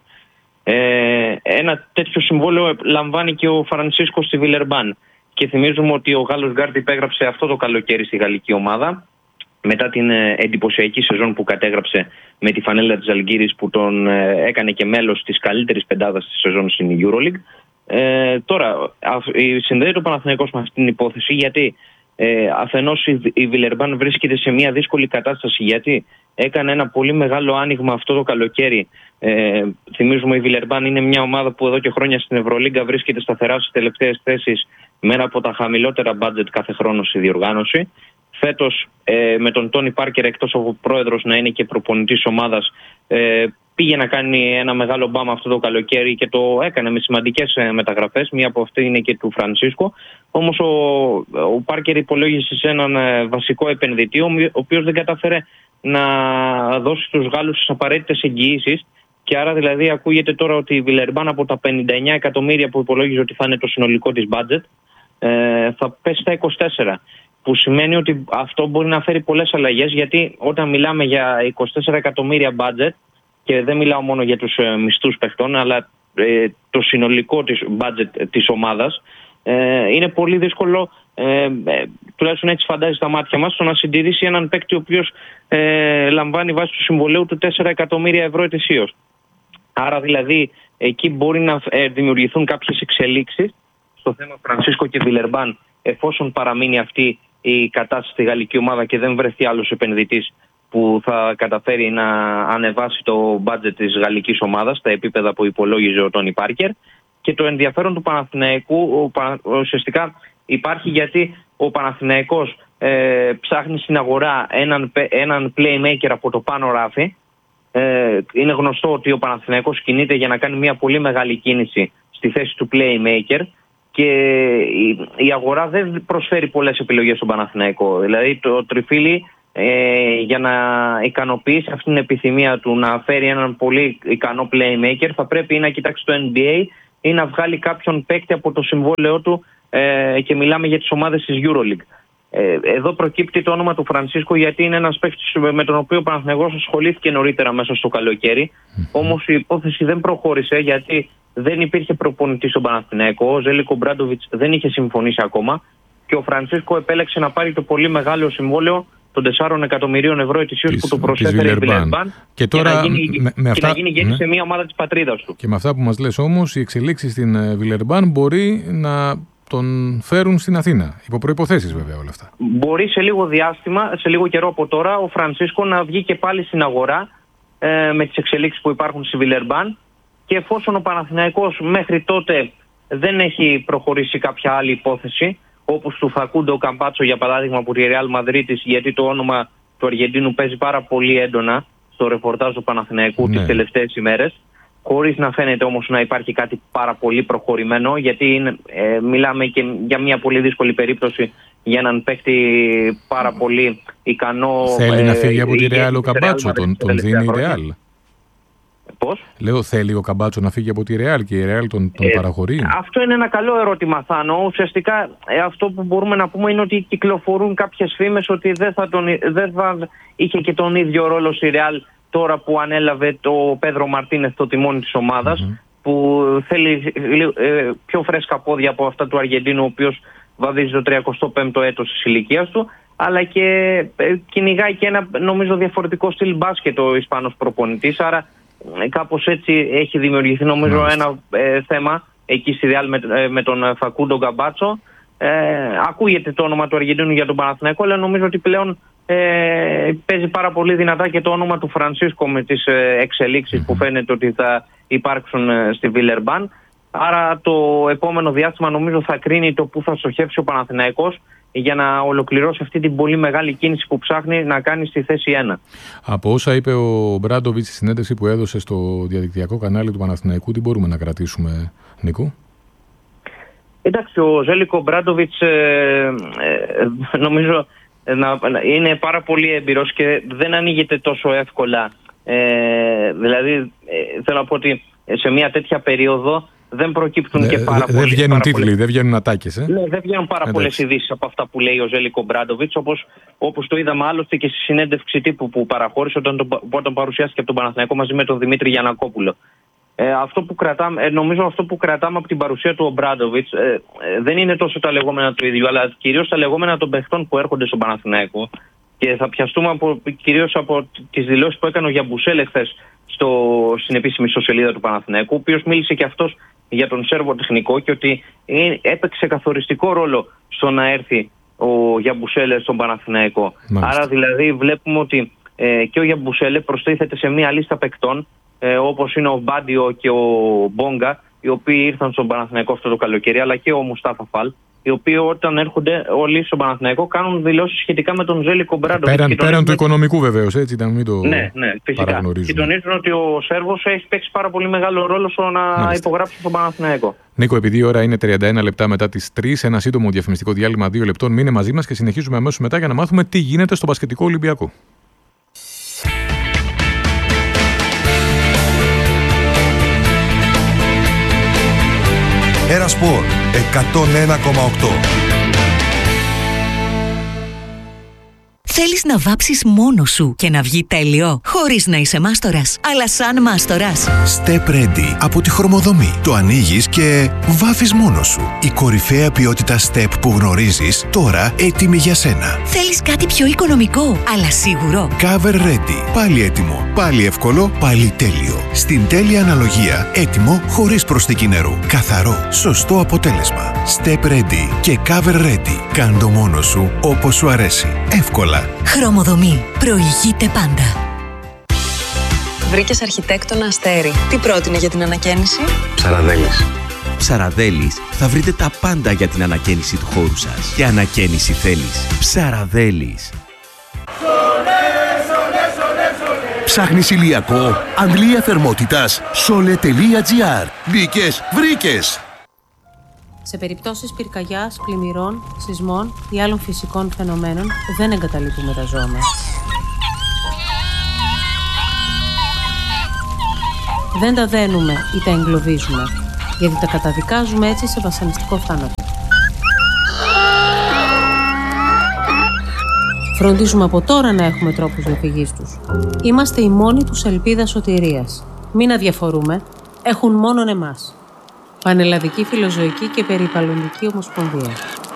Ένα τέτοιο συμβόλαιο λαμβάνει και ο Φρανσίσκο στη Βιλερμπάν. Και θυμίζουμε ότι ο Γάλλος γκάρντ υπέγραψε αυτό το καλοκαίρι στη γαλλική ομάδα μετά την εντυπωσιακή σεζόν που κατέγραψε με τη φανέλα της Ζαλγκίρις, που τον έκανε και μέλος της καλύτερης πεντάδας της σεζόν στην EuroLeague. Τώρα, συνδέεται ο Παναθηναϊκός με αυτή την υπόθεση γιατί αφενός η Βιλερμπάν βρίσκεται σε μια δύσκολη κατάσταση, γιατί έκανε ένα πολύ μεγάλο άνοιγμα αυτό το καλοκαίρι. Θυμίζουμε, η Βιλερμπάν είναι μια ομάδα που εδώ και χρόνια στην Ευρωλίγκα βρίσκεται σταθερά στις τελευταίες θέσεις με ένα από τα χαμηλότερα μπάτζετ κάθε χρόνο στη διοργάνωση. Φέτος με τον Τόνι Πάρκερ, εκτός από πρόεδρος να είναι και προπονητής ομάδας, πήγε να κάνει ένα μεγάλο μπαμ αυτό το καλοκαίρι και το έκανε με σημαντικές μεταγραφές. Μία από αυτή είναι και του Φρανσίσκο. Όμως ο Πάρκερ υπολόγισε σε έναν βασικό επενδυτή, ο οποίος δεν κατάφερε να δώσει στους Γάλλους τις απαραίτητες εγγυήσεις. Και άρα δηλαδή ακούγεται τώρα ότι η Βιλερμπάν από τα 59 εκατομμύρια που υπολόγιζε ότι θα είναι το συνολικό της budget θα πέσει στα 24. Που σημαίνει ότι αυτό μπορεί να φέρει πολλές αλλαγές, γιατί όταν μιλάμε για 24 εκατομμύρια budget, και δεν μιλάω μόνο για τους μισθούς παιχτών, αλλά το συνολικό της budget της ομάδας, είναι πολύ δύσκολο, τουλάχιστον έτσι φαντάζει στα μάτια μας, το να συντηρήσει έναν παίκτη ο οποίος λαμβάνει βάσει του συμβολέου του 4 εκατομμύρια ευρώ ετησίως. Άρα δηλαδή εκεί μπορεί να δημιουργηθούν κάποιες εξελίξεις στο θέμα Φρανσίσκο και Βιλερμπάν, εφόσον παραμείνει αυτή η κατάσταση στη γαλλική ομάδα και δεν βρεθεί άλλος επενδυτής που θα καταφέρει να ανεβάσει το budget της γαλλικής ομάδας στα επίπεδα που υπολόγιζε ο Τόνι Πάρκερ. Και το ενδιαφέρον του Παναθηναϊκού ουσιαστικά υπάρχει γιατί ο Παναθηναϊκός ψάχνει στην αγορά έναν playmaker από το πάνω ράφι. Είναι γνωστό ότι ο Παναθηναϊκός κινείται για να κάνει μια πολύ μεγάλη κίνηση στη θέση του playmaker και η αγορά δεν προσφέρει πολλές επιλογές στον Παναθηναϊκό. Δηλαδή το Τριφύλι για να ικανοποιήσει αυτή την επιθυμία του να φέρει έναν πολύ ικανό playmaker θα πρέπει ή να κοιτάξει το NBA ή να βγάλει κάποιον παίκτη από το συμβόλαιό του, και μιλάμε για τις ομάδες της EuroLeague. Εδώ προκύπτει το όνομα του Φρανσίσκο γιατί είναι ένας παίκτης με τον οποίο ο Παναθηναϊκός ασχολήθηκε νωρίτερα μέσα στο καλοκαίρι. Όμως η υπόθεση δεν προχώρησε γιατί δεν υπήρχε προπονητή στον Παναθηναϊκό. Ο Ζέλικο Μπράντοβιτς δεν είχε συμφωνήσει ακόμα και ο Φρανσίσκο επέλεξε να πάρει το πολύ μεγάλο συμβόλαιο των 4 εκατομμυρίων ευρώ ετησίως που του προσέφερε η Βιλερμπάν και τώρα να γίνει γέννη σε μια ομάδα της πατρίδας του. Και με αυτά που μας λες όμως, οι εξελίξεις στην Βιλερμπάν μπορεί να τον φέρουν στην Αθήνα. Υπό προϋποθέσεις βέβαια όλα αυτά. Μπορεί σε λίγο διάστημα, σε λίγο καιρό από τώρα, ο Φρανσίσκο να βγει και πάλι στην αγορά με τις εξελίξεις που υπάρχουν στη Βιλερμπάν, και εφόσον ο Παναθηναϊκός μέχρι τότε δεν έχει προχωρήσει κάποια άλλη υπόθεση, όπως του Φακούντο Καμπάτσο για παράδειγμα από τη Ρεάλ Μαδρίτης, γιατί το όνομα του Αργεντίνου παίζει πάρα πολύ έντονα στο ρεπορτάζ του Παναθηναϊκού τις τελευταίες ημέρες, χωρίς να φαίνεται όμως να υπάρχει κάτι πάρα πολύ προχωρημένο, γιατί μιλάμε και για μια πολύ δύσκολη περίπτωση για έναν παίκτη πάρα πολύ ικανό. Θέλει να φύγει από τη Ρεάλ ο Καμπάτσο, τον δίνει η Ρεάλ. Πώς? Λέω, θέλει ο Καμπάτσο να φύγει από τη Ρεάλ και η Ρεάλ τον παραχωρεί. Αυτό είναι ένα καλό ερώτημα, Θάνο. Ουσιαστικά αυτό που μπορούμε να πούμε είναι ότι κυκλοφορούν κάποιες φήμες ότι δεν θα είχε και τον ίδιο ρόλο στη Ρεάλ τώρα που ανέλαβε το Πέδρο Μαρτίνεθ το τιμόνι της ομάδας, που θέλει πιο φρέσκα πόδια από αυτά του Αργεντίνου, ο οποίος βαδίζει το 35ο έτος της ηλικίας του, αλλά και κυνηγάει και ένα νομίζω διαφορετικό στυλ μπάσκετ ο Ισπανός προπονητής, άρα κάπως έτσι έχει δημιουργηθεί νομίζω ένα θέμα εκεί στη Ρεάλ με τον Φακούντο Καμπάτσο. Ακούγεται το όνομα του Αργεντίνου για τον Παναθηναϊκό, αλλά νομίζω ότι πλέον παίζει πάρα πολύ δυνατά και το όνομα του Φρανσίσκο με τις εξελίξεις που φαίνεται ότι θα υπάρξουν στη Βιλερμπάν. Άρα το επόμενο διάστημα νομίζω θα κρίνει το που θα στοχεύσει ο Παναθηναϊκός για να ολοκληρώσει αυτή την πολύ μεγάλη κίνηση που ψάχνει να κάνει στη θέση 1. Από όσα είπε ο Μπράντοβιτς στη συνέντευξη που έδωσε στο διαδικτυακό κανάλι του Παναθηναϊκού, τι μπορούμε να κρατήσουμε, Νίκο? Εντάξει, ο Ζέλικο Μπράντοβιτς νομίζω είναι πάρα πολύ έμπειρος και δεν ανοίγεται τόσο εύκολα. Δηλαδή, θέλω να πω ότι σε μια τέτοια περίοδο δεν προκύπτουν και πάρα πολλές. Δεν βγαίνουν τίτλοι, δεν βγαίνουν ατάκες. Ναι, δεν βγαίνουν πάρα πολλές ειδήσεις από αυτά που λέει ο Ζέλικο Μπράντοβιτς, όπως το είδαμε άλλωστε και στη συνέντευξη τύπου που παραχώρησε όταν παρουσιάστηκε από τον Παναθηναϊκό μαζί με τον Δημήτρη Γιαννακόπουλο. Νομίζω αυτό που κρατάμε από την παρουσία του ο Μπράντοβιτς δεν είναι τόσο τα λεγόμενα του ίδιου, αλλά κυρίως τα λεγόμενα των παιχτών που έρχονται στον Παναθηναϊκό. Και θα πιαστούμε κυρίως από τις δηλώσεις που έκανε ο Γιαμπουσέλ εχθές στην επίσημη ιστοσελίδα του Παναθηναϊκού, ο οποίος μίλησε και αυτός για τον Σέρβο τεχνικό και ότι έπαιξε καθοριστικό ρόλο στο να έρθει ο Γιαμπουσέλε στον Παναθηναϊκό. Μάλιστα. Άρα δηλαδή βλέπουμε ότι και ο Γιαμπουσέλε προστίθεται σε μια λίστα παικτών όπως είναι ο Μπάντιο και ο Μπόγκα, οι οποίοι ήρθαν στον Παναθηναϊκό αυτό το καλοκαίρι, αλλά και ο Μουστάφα Φαλ, οι οποίοι όταν έρχονται όλοι στον Παναθηναϊκό κάνουν δηλώσεις σχετικά με τον Ζέλικο Μπράντοβιτς. Πέραν του οικονομικού βεβαίως, έτσι, να μην το φυσικά. παραγνωρίζουμε. Και τονίζουν ότι ο Σέρβος έχει παίξει πάρα πολύ μεγάλο ρόλο στο να υπογράψει στον Παναθηναϊκό. Νίκο, επειδή η ώρα είναι 31 λεπτά μετά τις 3, ένα σύντομο διαφημιστικό διάλειμμα 2 λεπτών, μείνε μαζί μας και συνεχίζουμε αμέσως μετά για να μάθουμε τι γίνεται στο μπασκετικό Ολυμπιακό. Ερασπορ 101,8. Θέλεις να βάψεις μόνος σου και να βγει τέλειο, χωρίς να είσαι μάστορας, αλλά σαν μάστορας. Step Ready από τη Χρωμοδομή. Το ανοίγεις και βάφεις μόνος σου. Η κορυφαία ποιότητα Step που γνωρίζεις, τώρα έτοιμη για σένα. Θέλεις κάτι πιο οικονομικό, αλλά σίγουρο. Cover Ready. Πάλι έτοιμο, πάλι εύκολο, πάλι τέλειο. Στην τέλεια αναλογία, έτοιμο χωρίς προσθήκη νερού. Καθαρό, σωστό αποτέλεσμα. Step Ready και Cover Ready. Κάντο μόνος σου όπως σου αρέσει. Εύκολα. Χρωμοδομή. Προηγείται πάντα. Βρήκες αρχιτέκτονα Αστέρι. Τι πρότεινε για την ανακαίνιση? Ψαραδέλης. Ψαραδέλης θα βρείτε τα πάντα για την ανακαίνιση του χώρου σας. Και ανακαίνιση θέλεις. Ψαραδέλης. Ψάχνεις ηλιακό, αντλία θερμότητας, sole.gr. Μπήκες, βρήκες! Σε περιπτώσεις πυρκαγιάς, πλημμυρών, σεισμών ή άλλων φυσικών φαινομένων δεν εγκαταλείπουμε τα ζώα μας. Δεν τα δένουμε ή τα εγκλωβίζουμε, γιατί τα καταδικάζουμε έτσι σε βασανιστικό θάνατο. Φροντίζουμε από τώρα να έχουμε τρόπους διαφυγής τους. Είμαστε η μόνη τους ελπίδα σωτηρίας. Μην αδιαφορούμε, έχουν μόνον εμάς. Πανελλαδική Φιλοζωική και Περιβαλλοντική Ομοσπονδία.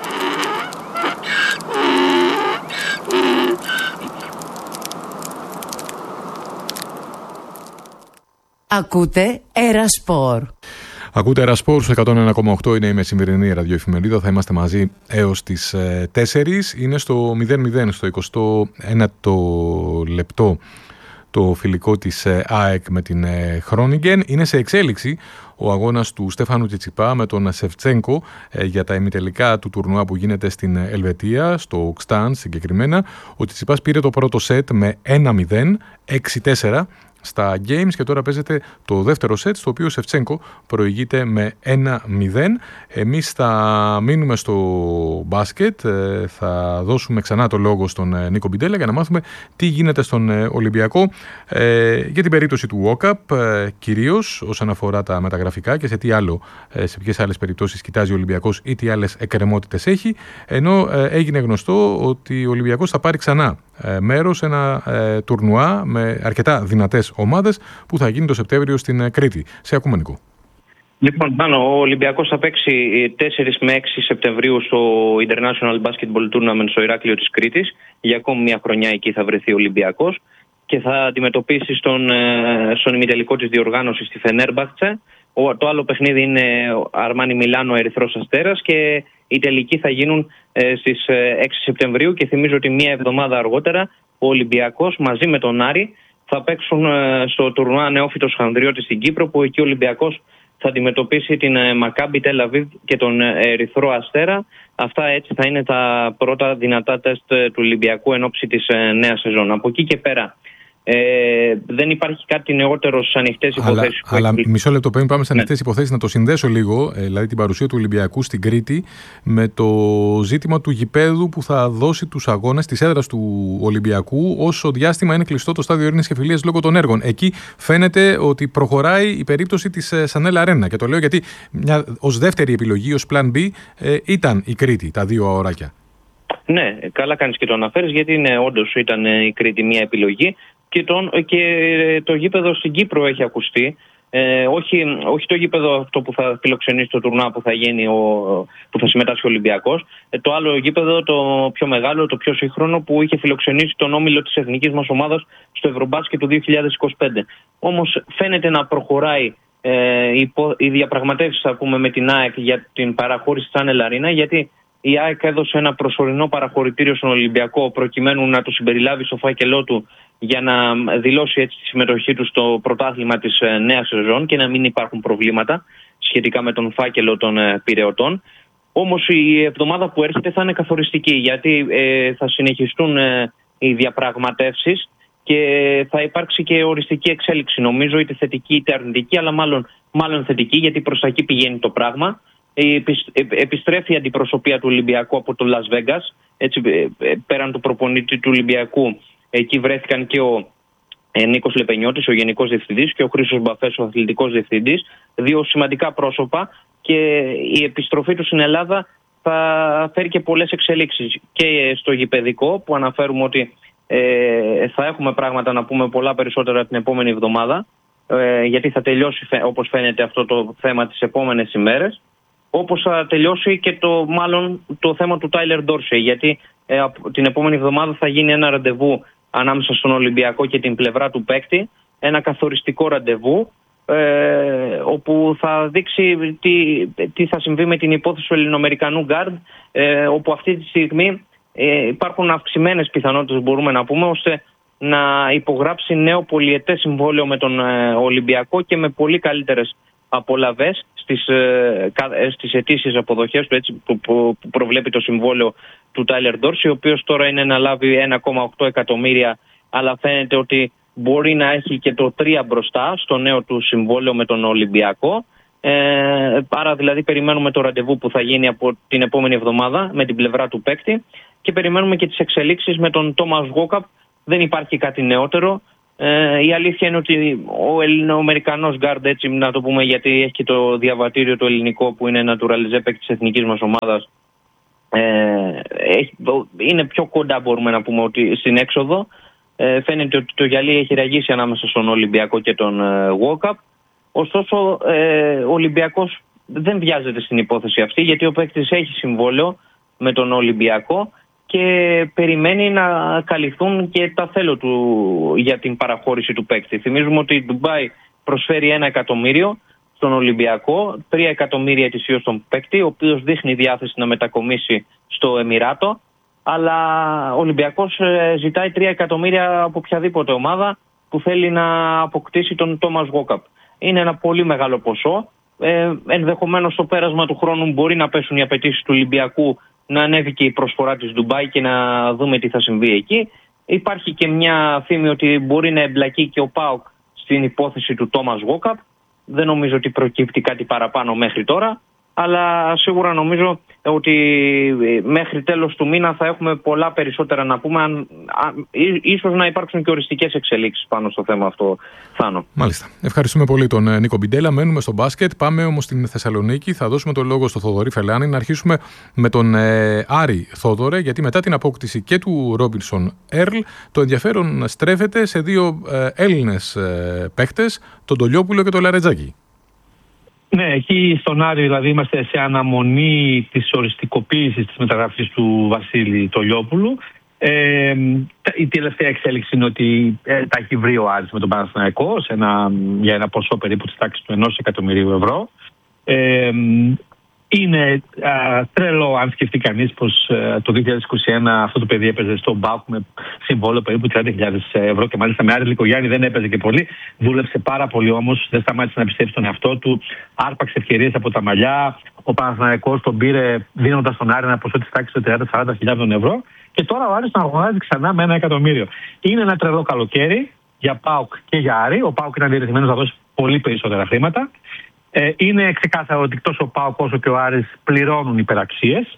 Ακούτε Ερασπορ. Ακούτε Ερασπορ, 101,8 είναι η μεσημερινή ραδιοεφημερίδα. Θα είμαστε μαζί έως τις 4. Είναι στο 0-0, στο 21ο λεπτό το φιλικό της ΑΕΚ με την Χρόνιγκεν. Είναι σε εξέλιξη ο αγώνας του Στέφανου Τσιτσιπά με τον Σεφτσένκο για τα ημιτελικά του τουρνουά που γίνεται στην Ελβετία, στο Ξτάν συγκεκριμένα. Ο Τσιτσιπάς πήρε το πρώτο σετ με 1-0, 6-4 στα games και τώρα παίζεται το δεύτερο σετ, στο οποίο ο Σεφτσένκο προηγείται με 1-0. Εμείς θα μείνουμε στο μπάσκετ, θα δώσουμε ξανά το λόγο στον Νίκο Μπιντέλα για να μάθουμε τι γίνεται στον Ολυμπιακό για την περίπτωση του ΟΚΑΠ, κυρίως όσον αφορά τα μεταγραφικά και σε ποιες άλλες περιπτώσεις κοιτάζει ο Ολυμπιακός ή τι άλλες εκκρεμότητες έχει, ενώ έγινε γνωστό ότι ο Ολυμπιακός θα πάρει ξανά μέρος σε ένα τουρνουά με αρκετά δυνατές ομάδες που θα γίνει το Σεπτέμβριο στην Κρήτη. Σε ακούμε, Νικό. Λοιπόν, ο Ολυμπιακός θα παίξει 4 με 6 Σεπτεμβρίου στο International Basketball Tournament στο Ηράκλειο της Κρήτης. Για ακόμη μια χρονιά εκεί θα βρεθεί ο Ολυμπιακός και θα αντιμετωπίσει στον ημιτελικό της διοργάνωσης στη Φενέρμπαχτσε. Το άλλο παιχνίδι είναι Αρμάνι Μιλάνο Ερυθρός Αστέρας και οι τελικοί θα γίνουν στις 6 Σεπτεμβρίου και θυμίζω ότι μία εβδομάδα αργότερα ο Ολυμπιακός μαζί με τον Άρη θα παίξουν στο τουρνουά Νεόφυτος Χανδριώτης στην Κύπρο, που εκεί ο Ολυμπιακός θα αντιμετωπίσει την Μακάμπι Τελ Αβίβ και τον Ερυθρό Αστέρα. Αυτά έτσι θα είναι τα πρώτα δυνατά τεστ του Ολυμπιακού εν ώψη της νέας σεζόν. Από εκεί και πέρα δεν υπάρχει κάτι νεότερο στις ανοιχτές υποθέσεις. Αλλά μισό λεπτό πριν πάμε στις ανοιχτές υποθέσεις, να το συνδέσω λίγο, δηλαδή την παρουσία του Ολυμπιακού στην Κρήτη, με το ζήτημα του γηπέδου που θα δώσει τους αγώνες της έδρας του Ολυμπιακού, όσο διάστημα είναι κλειστό το στάδιο Ειρήνης και Φιλίας λόγω των έργων. Εκεί φαίνεται ότι προχωράει η περίπτωση της Σανέλ Αρένα. Και το λέω γιατί ως δεύτερη επιλογή, ως plan B, ήταν η Κρήτη, τα δύο αοράκια. Ναι, καλά κάνεις και το αναφέρεις, γιατί όντως ήταν η Κρήτη μια επιλογή. Και το γήπεδο στην Κύπρο έχει ακουστεί. Όχι το γήπεδο αυτό που θα φιλοξενήσει το τουρνουά που θα γίνει, που θα συμμετάσχει ο Ολυμπιακός. Το άλλο γήπεδο, το πιο μεγάλο, το πιο σύγχρονο, που είχε φιλοξενήσει τον όμιλο της εθνικής μας ομάδας στο Ευρωμπάσκετ του 2025. Όμως φαίνεται να προχωράει οι διαπραγματεύσεις, θα πούμε, με την ΑΕΚ για την παραχώρηση της Σανέλ Αρίνα, γιατί η ΑΕΚ έδωσε ένα προσωρινό παραχωρητήριο στον Ολυμπιακό προκειμένου να το συμπεριλάβει στο φάκελό του για να δηλώσει έτσι τη συμμετοχή του στο πρωτάθλημα της νέας σεζόν και να μην υπάρχουν προβλήματα σχετικά με τον φάκελο των πειραιωτών. Όμως η εβδομάδα που έρχεται θα είναι καθοριστική, γιατί θα συνεχιστούν οι διαπραγματεύσεις και θα υπάρξει και οριστική εξέλιξη, νομίζω, είτε θετική είτε αρνητική, αλλά μάλλον θετική, γιατί προς τα εκεί πηγαίνει το πράγμα. Επιστρέφει η αντιπροσωπεία του Ολυμπιακού από το Las Vegas. Έτσι, πέραν του προπονητή του Ολυμπιακού, εκεί βρέθηκαν και ο Νίκος Λεπενιώτης, ο Γενικός Διευθυντής, και ο Χρήστος Μπαφές, ο Αθλητικός Διευθυντής. Δύο σημαντικά πρόσωπα, και η επιστροφή του στην Ελλάδα θα φέρει και πολλές εξελίξεις και στο γηπεδικό, που αναφέρουμε ότι θα έχουμε πράγματα να πούμε πολλά περισσότερα την επόμενη εβδομάδα, γιατί θα τελειώσει, όπως φαίνεται, αυτό το θέμα τις επόμενες ημέρες. Όπως θα τελειώσει και το θέμα του Τάιλερ Ντόρσεϊ, γιατί την επόμενη εβδομάδα θα γίνει ένα ραντεβού ανάμεσα στον Ολυμπιακό και την πλευρά του παίκτη, ένα καθοριστικό ραντεβού, όπου θα δείξει τι θα συμβεί με την υπόθεση του Ελληνοαμερικανού γκάρντ, όπου αυτή τη στιγμή υπάρχουν αυξημένες πιθανότητες, μπορούμε να πούμε, ώστε να υπογράψει νέο πολυετές συμβόλαιο με τον Ολυμπιακό και με πολύ καλύτερες απολαβές στις ετήσιες αποδοχές του, έτσι, που προβλέπει το συμβόλαιο του Τάιλερ Ντόρσεϊ, ο οποίος τώρα είναι να λάβει 1,8 εκατομμύρια, αλλά φαίνεται ότι μπορεί να έχει και το 3 μπροστά στο νέο του συμβόλαιο με τον Ολυμπιακό. Άρα δηλαδή περιμένουμε το ραντεβού που θα γίνει από την επόμενη εβδομάδα με την πλευρά του παίκτη, και περιμένουμε και τις εξελίξεις με τον Τόμας Γουόκαπ. Δεν υπάρχει κάτι νεότερο. Η αλήθεια είναι ότι ο Ελληνοαμερικανός γκάρντ, έτσι να το πούμε, γιατί έχει και το διαβατήριο το ελληνικό που είναι naturalizé παίκτη της εθνικής μας ομάδας, είναι πιο κοντά, μπορούμε να πούμε, ότι στην έξοδο. Φαίνεται ότι το γυαλί έχει ραγίσει ανάμεσα στον Ολυμπιακό και τον Γουόκαπ. Ωστόσο ο Ολυμπιακός δεν βιάζεται στην υπόθεση αυτή, γιατί ο παίκτης έχει συμβόλαιο με τον Ολυμπιακό και περιμένει να καλυφθούν και τα θέλω του για την παραχώρηση του παίκτη. Θυμίζουμε ότι η Ντουμπάι προσφέρει 1 εκατομμύριο στον Ολυμπιακό, 3 εκατομμύρια ετησίως στον παίκτη, ο οποίος δείχνει διάθεση να μετακομίσει στο Εμιράτο, αλλά ο Ολυμπιακός ζητάει 3 εκατομμύρια από οποιαδήποτε ομάδα που θέλει να αποκτήσει τον Τόμας Γουόκαπ. Είναι ένα πολύ μεγάλο ποσό. Ενδεχομένως στο πέρασμα του χρόνου μπορεί να πέσουν οι απαιτήσεις του Ολυμπιακού, να ανέβει και η προσφορά της Ντουμπάι και να δούμε τι θα συμβεί εκεί. Υπάρχει και μια φήμη ότι μπορεί να εμπλακεί και ο ΠΑΟΚ στην υπόθεση του Τόμας Γουόκαπ. Δεν νομίζω ότι προκύπτει κάτι παραπάνω μέχρι τώρα, αλλά σίγουρα νομίζω ότι μέχρι τέλος του μήνα θα έχουμε πολλά περισσότερα να πούμε, ίσως να υπάρξουν και οριστικές εξελίξεις πάνω στο θέμα αυτό, Θάνο. Μάλιστα. Ευχαριστούμε πολύ τον Νίκο Μπιντέλα. Μένουμε στο μπάσκετ. Πάμε όμως στην Θεσσαλονίκη. Θα δώσουμε το λόγο στο Θοδωρή Φελάνη. Να αρχίσουμε με τον Άρη Θόδωρε, γιατί μετά την απόκτηση και του Ρόμπινσον Έρλ, το ενδιαφέρον στρέφεται σε δύο Έλληνες παίχτες, τον Τολιόπουλο και τον Λαρετζάκη. Ναι, εκεί στον Άρη δηλαδή είμαστε σε αναμονή της οριστικοποίησης της μεταγραφής του Βασίλη Τολιόπουλου. Η τελευταία εξέλιξη είναι ότι τα έχει βρει ο Άρης με τον Παναθηναϊκό για ένα ποσό περίπου της τάξης του 1 εκατομμυρίου ευρώ. Είναι τρελό αν σκεφτεί κανείς πως το 2021 αυτό το παιδί έπαιζε στον ΠΑΟΚ με συμβόλαιο περίπου 30.000 ευρώ και μάλιστα με Άρη Λικογιάννη δεν έπαιζε και πολύ. Δούλεψε πάρα πολύ όμως, δεν σταμάτησε να πιστεύει στον εαυτό του, άρπαξε ευκαιρίες από τα μαλλιά. Ο Παναθηναϊκός τον πήρε δίνοντας τον Άρη ένα ποσό της τάξης των 30-40.000 ευρώ και τώρα ο Άρης τον αγοράζει ξανά με 1 εκατομμύριο. Είναι ένα τρελό καλοκαίρι για ΠΑΟΚ και για Άρη. Ο ΠΑΟΚ ήταν διατεθειμένος να δώσει πολύ περισσότερα χρήματα. Είναι ξεκάθαρο ότι εκτός ο ΠΑΟΚ όσο και ο Άρης πληρώνουν υπεραξίες.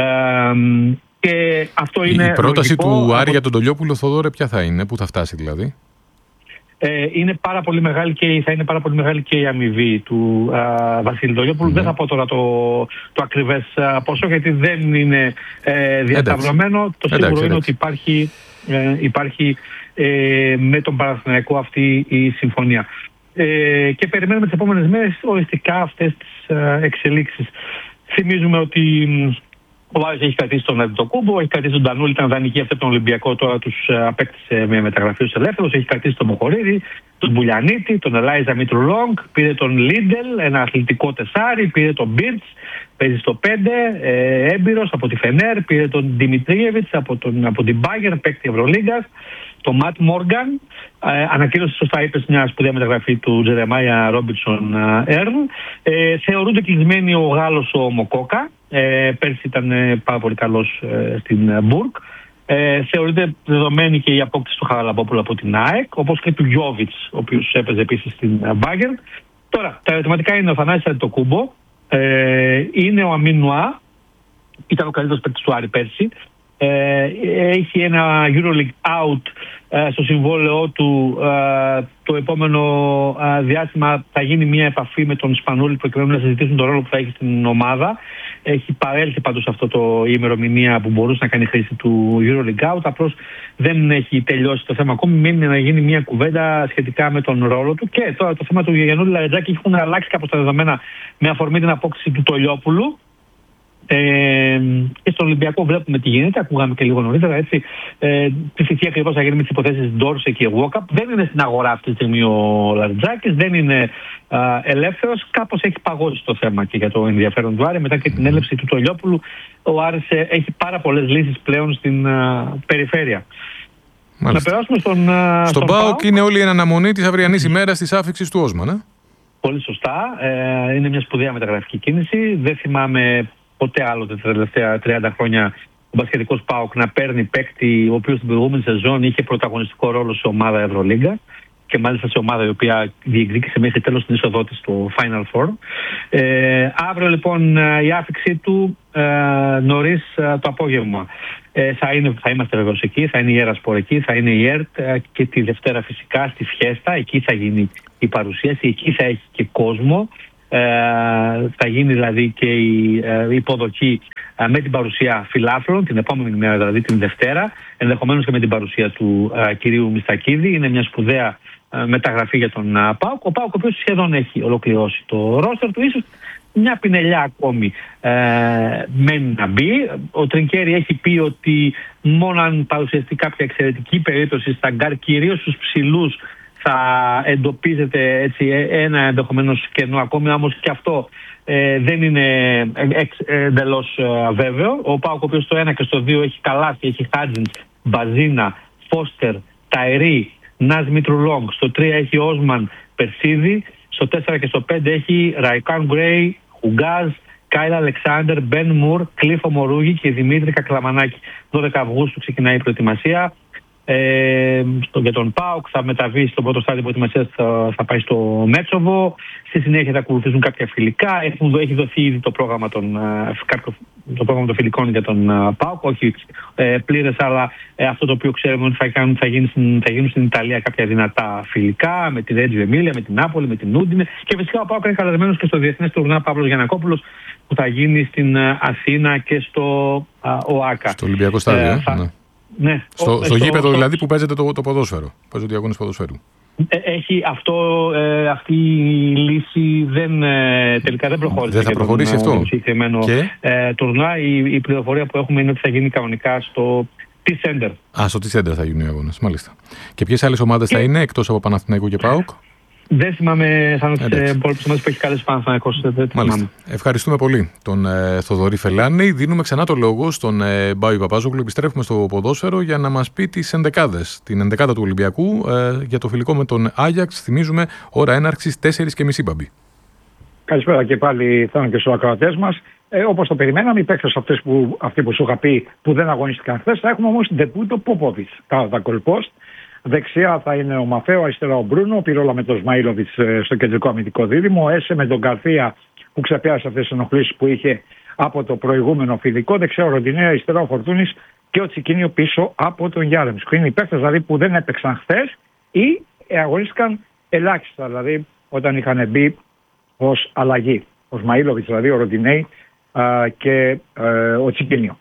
Και αυτό είναι η πρόταση του Άρη για τον Τολιόπουλο, Θοδόρε, ποια θα είναι, πού θα φτάσει δηλαδή? Είναι πάρα πολύ μεγάλη και θα είναι πάρα πολύ μεγάλη και η αμοιβή του Βασίλη Τολιόπουλου. Δεν θα πω τώρα το ακριβές ποσό, γιατί δεν είναι διασταυρωμένο. Το σίγουρο είναι ότι υπάρχει με τον Παναθηναϊκό αυτή η συμφωνία. Και περιμένουμε τις επόμενες μέρες οριστικά αυτές τις εξελίξεις. Θυμίζουμε ότι ο Άρης έχει κρατήσει τον Αντιτοκούμπο, έχει κρατήσει τον Ντανούλη, ήταν δανεική αυτή από τον Ολυμπιακό, τώρα τους απέκτησε με μεταγραφή ως ελεύθερος. Έχει κρατήσει τον Μοχορίδη, τον Μπουλιανίτη, τον Ελάιζα Μήτρου Λόγκ, πήρε τον Λίντελ, ένα αθλητικό τεσάρι, πήρε τον Μπίρτς, παίζει στο 5, έμπειρος από τη Φενέρ, πήρε τον Δημητρίεβιτς από την Μπάγερ, παίκτη Ευρωλίγκας, τον Ματ Μόργαν, ανακοίνωσε σωστά, είπες, μια σπουδαία μεταγραφή του Τζερεμάια Ρόμπινσον Έρν. Θεωρούνται κλεισμένοι ο Γάλλος ο Μοκόκα, πέρσι ήταν πάρα πολύ καλός στην Μπουργκ. Θεωρείται δεδομένη και η απόκτηση του Χαραλαμπόπουλου από την ΑΕΚ, όπως και του Γιόβιτς, ο οποίος έπαιζε επίσης στην Μπάγκερ. Τώρα, τα ερωτηματικά είναι ο Θανάσης Αντιτοκούμπο, είναι ο Αμίν Νουά, ήταν ο καλύτερος παίκτης του Άρη πέρσι. Έχει ένα EuroLeague out στο συμβόλαιό του. Το επόμενο διάστημα θα γίνει μια επαφή με τον Σπανούλη προκειμένου να συζητήσουν τον ρόλο που θα έχει στην ομάδα. Έχει παρέλθει πάντως αυτό το ημερομηνία που μπορούσε να κάνει χρήση του EuroLeague out. Απλώς δεν έχει τελειώσει το θέμα ακόμη. Μένει να γίνει μια κουβέντα σχετικά με τον ρόλο του. Και τώρα το θέμα του Γιαννούλη Λαρετζάκη έχουν αλλάξει κάπως τα δεδομένα με αφορμή την απόκτηση του Τολιόπουλου. Και στον Ολυμπιακό βλέπουμε τι γίνεται, ακούγαμε και λίγο νωρίτερα, έτσι. Τι θητεία ακριβώς θα γίνει με τις υποθέσεις Ντόρσε και Walkup. Δεν είναι στην αγορά αυτή τη στιγμή ο Λαριτζάκης, δεν είναι ελεύθερος. Κάπως έχει παγώσει το θέμα και για το ενδιαφέρον του Άρη. Μετά και την έλευση του Τολιόπουλου, ο Άρης έχει πάρα πολλές λύσεις πλέον στην περιφέρεια. Μάλιστα. Να περάσουμε στον ΠΑΟΚ. Είναι όλη η αναμονή της αυριανής ημέρας της άφιξης του Όσμαν. Πολύ σωστά. Είναι μια σπουδαία μεταγραφική κίνηση. Δεν θυμάμαι ποτέ άλλο τα τελευταία 30 χρόνια ο μπασκετικός ΠΑΟΚ να παίρνει παίκτη ο οποίος στην προηγούμενη σεζόν είχε πρωταγωνιστικό ρόλο σε ομάδα Ευρωλίγκα και μάλιστα σε ομάδα η οποία διεκδίκησε μέχρι τέλος την είσοδό της στο Final Four. Αύριο λοιπόν η άφιξή του νωρίς το απόγευμα. Θα είμαστε βεβαίως εκεί, θα είναι η Ερασπορ εκεί, θα είναι η ΕΡΤ και τη Δευτέρα φυσικά στη Φιέστα, εκεί θα γίνει η παρουσίαση, εκεί θα έχει και κόσμο. Θα γίνει δηλαδή και η υποδοχή με την παρουσία φιλάθλων την επόμενη μέρα, δηλαδή την Δευτέρα, ενδεχομένως και με την παρουσία του κυρίου Μιστακίδη. Είναι μια σπουδαία μεταγραφή για τον ΠΑΟΚ. Ο ΠΑΟΚ ο οποίος σχεδόν έχει ολοκληρώσει το ρόστερ του, ίσως μια πινελιά ακόμη μένει να μπει. Ο Τρινκέρι έχει πει ότι μόνο αν παρουσιαστεί κάποια εξαιρετική περίπτωση στα γκάρ, κυρίως στους ψηλούς, θα εντοπίζεται έτσι ένα ενδεχομένως κενό ακόμη, όμως και αυτό δεν είναι εντελώς βέβαιο. Ο ΠΑΟΚ ο οποίος στο 1 και στο 2 έχει Καλάθι, έχει Χάτζινς, Μπαζίνα, Φώστερ, Ταϊρή, Νάζ Μητρουλόγκ. Στο 3 έχει Όσμαν, Περσίδη. Στο 4 και στο 5 έχει Ραϊκάν Γκρέι, Χουγκάζ, Κάιλ Αλεξάνδερ, Μπεν Μουρ, Κλήφο Μορούγη και Δημήτρη Κακλαμανάκη. 12 Αυγούστου ξεκινάει η προετοιμασία. Για τον ΠΑΟΚ θα μεταβεί στο πρώτο στάδιο προετοιμασίας, θα πάει στο Μέτσοβο. Στη συνέχεια θα ακολουθήσουν κάποια φιλικά. Έχει δοθεί ήδη το πρόγραμμα των φιλικών για τον ΠΑΟΚ, όχι πλήρες, αλλά αυτό το οποίο ξέρουμε ότι θα γίνουν στην Ιταλία κάποια δυνατά φιλικά με τη Ρέτζιο Εμίλια, με την Νάπολη, με την Ούντινε. Και φυσικά ο ΠΑΟΚ είναι καλεσμένος και στο διεθνές τουρνά Παύλος Γιαννακόπουλος που θα γίνει στην Αθήνα και στο ΟΑΚΑ. Στο Ολυμπιακό στάδιο. Ναι. Στο γήπεδο δηλαδή που παίζεται το ποδόσφαιρο. Παίζονται οι αγώνες ποδοσφαίρου. Έχει αυτή η λύση τελικά δεν προχώρησε. Δεν θα προχωρήσει αυτό. Συγκεκριμένο τουρνουά. Η πληροφορία που έχουμε είναι ότι θα γίνει κανονικά στο T-Center. Στο T-Center θα γίνουν οι αγώνες, μάλιστα. Και ποιες άλλες ομάδες θα είναι εκτός από Παναθηναϊκό και ΠΑΟΚ? Δεν θυμάμαι τις υπόλοιπες ομάδες που έχει καλέσει ο Παναθηναϊκός. Μάλιστα. Ευχαριστούμε πολύ τον Θοδωρή Φελάνη. Δίνουμε ξανά το λόγο στον Μπάουι Παπάζογλου. Επιστρέφουμε στο ποδόσφαιρο για να μας πει τις ενδεκάδες. Την ενδεκάδα του Ολυμπιακού για το φιλικό με τον Άγιαξ. Θυμίζουμε ώρα έναρξης 4:30, Μπαμπή. Καλησπέρα και πάλι Θάνο και στους ακροατές μας. Όπως το περιμέναμε, οι παίκτες αυτοί που σου είχα πει που δεν αγωνίστηκαν χθες, θα έχουμε όμως την ντεπούτο Πόποβιτς κατά τα κολπόστ. Δεξιά θα είναι ο Μαφέο, αριστερά ο Μπρούνο, ο Πυρόλα με τον Σμαΐλοβιτς στο κεντρικό αμυντικό δίδυμο, ο Έσε με τον Καρθία που ξεπέρασε αυτές τις ενοχλήσεις που είχε από το προηγούμενο φιλικό, δεξιά ο Ροντινέ, αριστερά ο Φορτούνης και ο Τσικίνιο πίσω από τον Γιάρεμσκο. Είναι οι παίκτες δηλαδή που δεν έπαιξαν χθες ή αγωνίστηκαν ελάχιστα, δηλαδή όταν είχαν μπει ως αλλαγή. Ο Σμαΐλοβιτς δηλαδή, ο Ροντινέ και ο Τσικίνιο.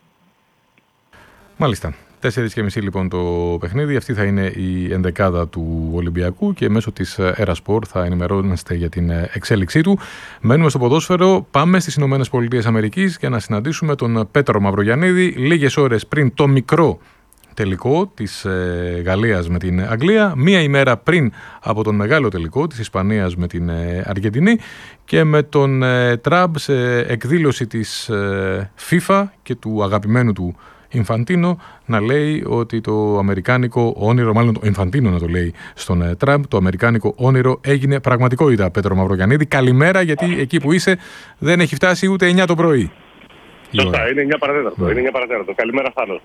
Μάλιστα. 4:30 λοιπόν το παιχνίδι. Αυτή θα είναι η ενδεκάδα του Ολυμπιακού και μέσω της Erasport θα ενημερώνεστε για την εξέλιξή του. Μένουμε στο ποδόσφαιρο. Πάμε στις Ηνωμένες Πολιτείες Αμερικής για να συναντήσουμε τον Πέτρο Μαυρογιαννίδη λίγες ώρες πριν το μικρό τελικό της Γαλλίας με την Αγγλία, μία ημέρα πριν από τον μεγάλο τελικό της Ισπανίας με την Αργεντινή και με τον Τραμπ σε εκδήλωση της FIFA και του αγαπημένου του Ινφαντίνο να λέει ότι το αμερικάνικο όνειρο, μάλλον το Ινφαντίνο να το λέει στον Τραμπ, το αμερικάνικο όνειρο έγινε πραγματικότητα. Πέτρο Μαυρογιαννίδη, καλημέρα, γιατί εκεί που είσαι δεν έχει φτάσει ούτε 9 το πρωί. Σωστά, είναι 9 παρατέταρτο. Είναι 9 παρατέταρτο. Καλημέρα, Θάνο.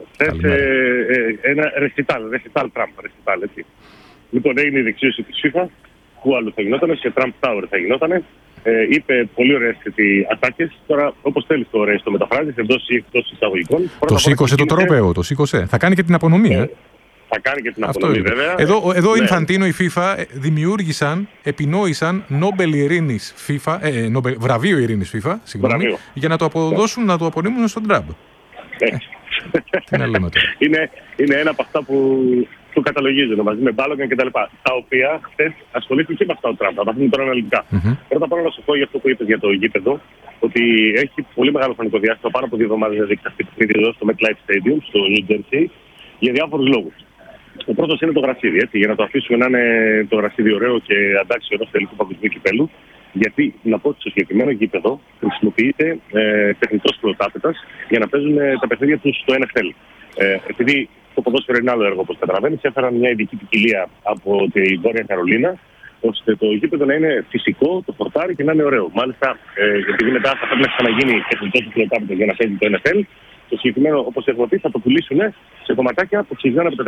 Ένα ρεσιτάλ Τραμπ, έτσι. Λοιπόν, έγινε η δεξίωση της FIFA, που άλλο θα γινόταν, σε Trump Tower θα γινόταν. Είπε πολύ ωραίες ατάκες. Τώρα, όπως θέλεις το ωραίες το μεταφράζεις, εντός ή εκτός εισαγωγικών. Το σήκωσε το τρόπαιο, το σήκωσε. Θα κάνει και την απονομή, Θα κάνει και την απονομή, βέβαια. Εδώ η Ινφαντίνο, η FIFA επινόησαν Νόμπελ Ειρήνης FIFA, βραβείο Ειρήνης FIFA, συγγνώμη, για να το αποδώσουν, να το απονείμουν στον Τραμπ. Τι να λέμε τώρα. Είναι ένα από αυτά που του καταλογίζουν μαζί με Μπάλογκαν κτλ. Τα οποία χθες ασχολήθηκαν και με αυτά ο Τραμπ. Θα τα πούμε τώρα αναλυτικά. Πρώτα απ' όλα να σου πω για αυτό που είπες για το γήπεδο, ότι έχει πολύ μεγάλο χρονικό διάστημα, πάνω από 2 εβδομάδες να δείξει αυτή τη παιχνίδι εδώ στο MetLife Stadium, στο New Jersey, για διάφορους λόγους. Ο πρώτος είναι το γρασίδι, έτσι, για να το αφήσουμε να είναι το γρασίδι ωραίο και αντάξιο ενός τελικού παγκοσμίου κυπέλου. Γιατί να πω ότι στο συγκεκριμένο γήπεδο χρησιμοποιείται τεχνητός πρωτάπετας για να παίζουν τα παιχνίδια τους στο NFL. Επειδή το ποδόσφαιρο είναι άλλο έργο, όπως καταλαβαίνεις, έφεραν μια ειδική ποικιλία από τη Βόρεια Καρολίνα, ώστε το γήπεδο να είναι φυσικό, το χορτάρι και να είναι ωραίο. Μάλιστα, επειδή μετά θα πρέπει να ξαναγίνει τεχνητός πρωτάπετας για να παίζει το NFL, το συγκεκριμένο, όπως έχουμε πει, θα το πουλήσουν σε κομματάκια που ξεκινάνε από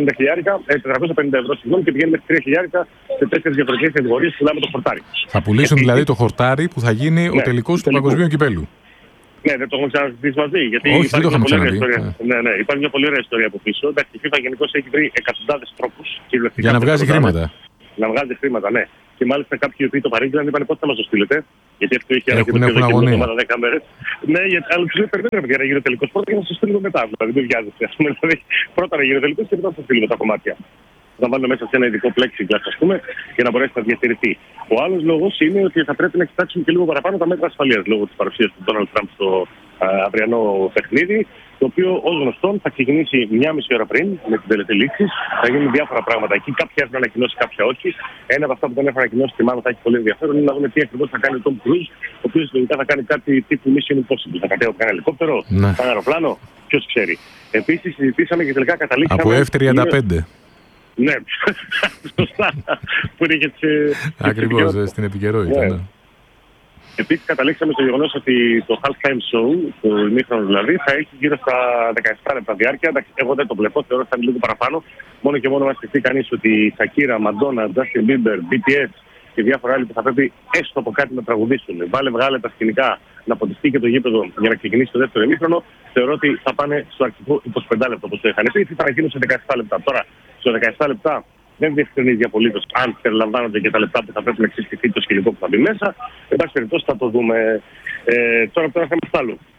450 ευρώ και πηγαίνουν μέχρι 3.000 σε 4 διαφορετικές κατηγορίες που πουλάμε το χορτάρι. Θα πουλήσουν δηλαδή το χορτάρι που θα γίνει ο τελικός του παγκοσμίου κυπέλου. Ναι, δεν το έχουμε ξαναζητήσει μαζί. Γιατί όχι, δεν το είχαμε ξαναδεί. Υπάρχει μια πολύ ωραία ιστορία από πίσω. Εντάξει, η FIFA γενικώς έχει βρει εκατοντάδες τρόπους για να βγάζει χρήματα. Να βγάζει χρήματα, ναι. Και μάλιστα κάποιοι οι οποίοι το παρήγγειλαν είπαν πώς θα μας το στείλετε. Γιατί αυτό είχε ανακοινωθεί εδώ και μια 10 μέρες. Ναι, αλλά τους λέει περιμένουμε για να γίνει ο τελικός πρώτα και να σας στείλουμε μετά. Δηλαδή δεν βιάζεστε. Δηλαδή πρώτα να γίνει ο τελικός και μετά θα σας στείλουμε τα κομμάτια. Θα βάλουμε μέσα σε ένα ειδικό plexiglass, ας πούμε, για να μπορέσει να διατηρηθεί. Ο άλλος λόγος είναι ότι θα πρέπει να κοιτάξουμε και λίγο παραπάνω τα μέτρα ασφαλείας λόγω της παρουσίας του Donald Trump στο αυριανό παιχνίδι, το οποίο ως γνωστόν θα ξεκινήσει 1,5 ώρα πριν με την τελετή λήξης. Θα γίνουν διάφορα πράγματα εκεί. Κάποια έχουν ανακοινώσει, κάποια όχι. Ένα από αυτά που δεν έχουν ανακοινώσει και μάλλον θα έχει πολύ ενδιαφέρον είναι να δούμε τι ακριβώς θα κάνει ο Tom Cruise, ο οποίος λογικά θα κάνει κάτι τύπου Mission Impossible. Θα κατέβει από ένα ελικόπτερο, ένα αεροπλάνο, ποιος ξέρει. Επίσης συζητήσαμε και τελικά καταλήξαμε. Από F-35. Ναι, σωστά. Που είναι και ακριβώς, στην επικαιρότητα. Ναι. Επίσης καταλήξαμε στο γεγονός ότι το halftime show, το ημίχρονο δηλαδή, θα έχει γύρω στα 17 λεπτά διάρκεια. Εντάξει, εγώ δεν το βλέπω, θεωρώ ότι θα είναι λίγο παραπάνω. Μόνο και μόνο να σκεφτεί κανείς ότι η Shakira, Madonna, Justin Bieber, BTS και διάφορα άλλοι που θα πρέπει έστω από κάτι να τραγουδήσουν. Βγάλε τα σκηνικά να ποτιστεί και το γήπεδο για να ξεκινήσει το δεύτερο ημίχρονο. Θεωρώ ότι θα πάνε στο αρχικό 25 λεπτά όπως το είχαν πει. Θα γίνουν σε 17 λεπτά. Τώρα, στο 17 λεπτά δεν διευκρινίζει απολύτως αν περιλαμβάνονται και τα λεπτά που θα πρέπει να εξισχυθεί το σκηνικό που θα μπει μέσα. Εν πάση περιπτώσει θα το δούμε. Τώρα θέμα άλλο.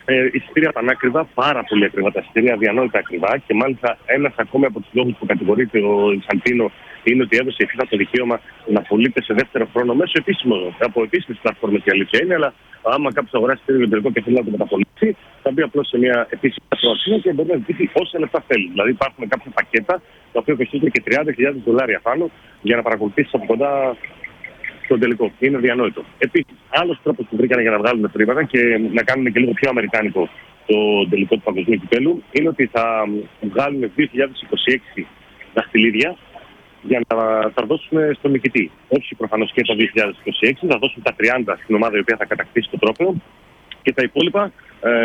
Εισιτήρια πανάκριβα, πάρα πολύ ακριβά τα εισιτήρια, αδιανόητα ακριβά. Και μάλιστα ένας ακόμη από τους λόγους που κατηγορείται ο Ινφαντίνο είναι ότι έδωσε η FIFA το δικαίωμα να πωλείται σε δεύτερο χρόνο μέσω από επίσημες πλατφόρμες, η αλήθεια είναι. Αλλά άμα κάποιος αγοράσει εισιτήριο τελικό και θέλει να το μεταπολίσει, θα μπει απλώς σε μια επίσημη πλατφόρμα και μπορεί να ζητήσει όσα λεφτά θέλει. Δηλαδή υπάρχουν κάποια πακέτα τα οποία κοστίζουν και $30,000 πάνω για να παρακολουθήσει από κοντά τον τελικό. Είναι διανόητο. Επίσης, άλλος τρόπος που βρήκαν για να βγάλουν χρήματα και να κάνουν και λίγο πιο αμερικάνικο το τελικό του παγκοσμίου κυπέλλου είναι ότι θα βγάλουν 2026 δαχτυλίδια για να τα δώσουν στον νικητή. Όχι προφανώς και το 2026, θα δώσουν τα 30 στην ομάδα η οποία θα κατακτήσει το τρόπαιο και τα υπόλοιπα,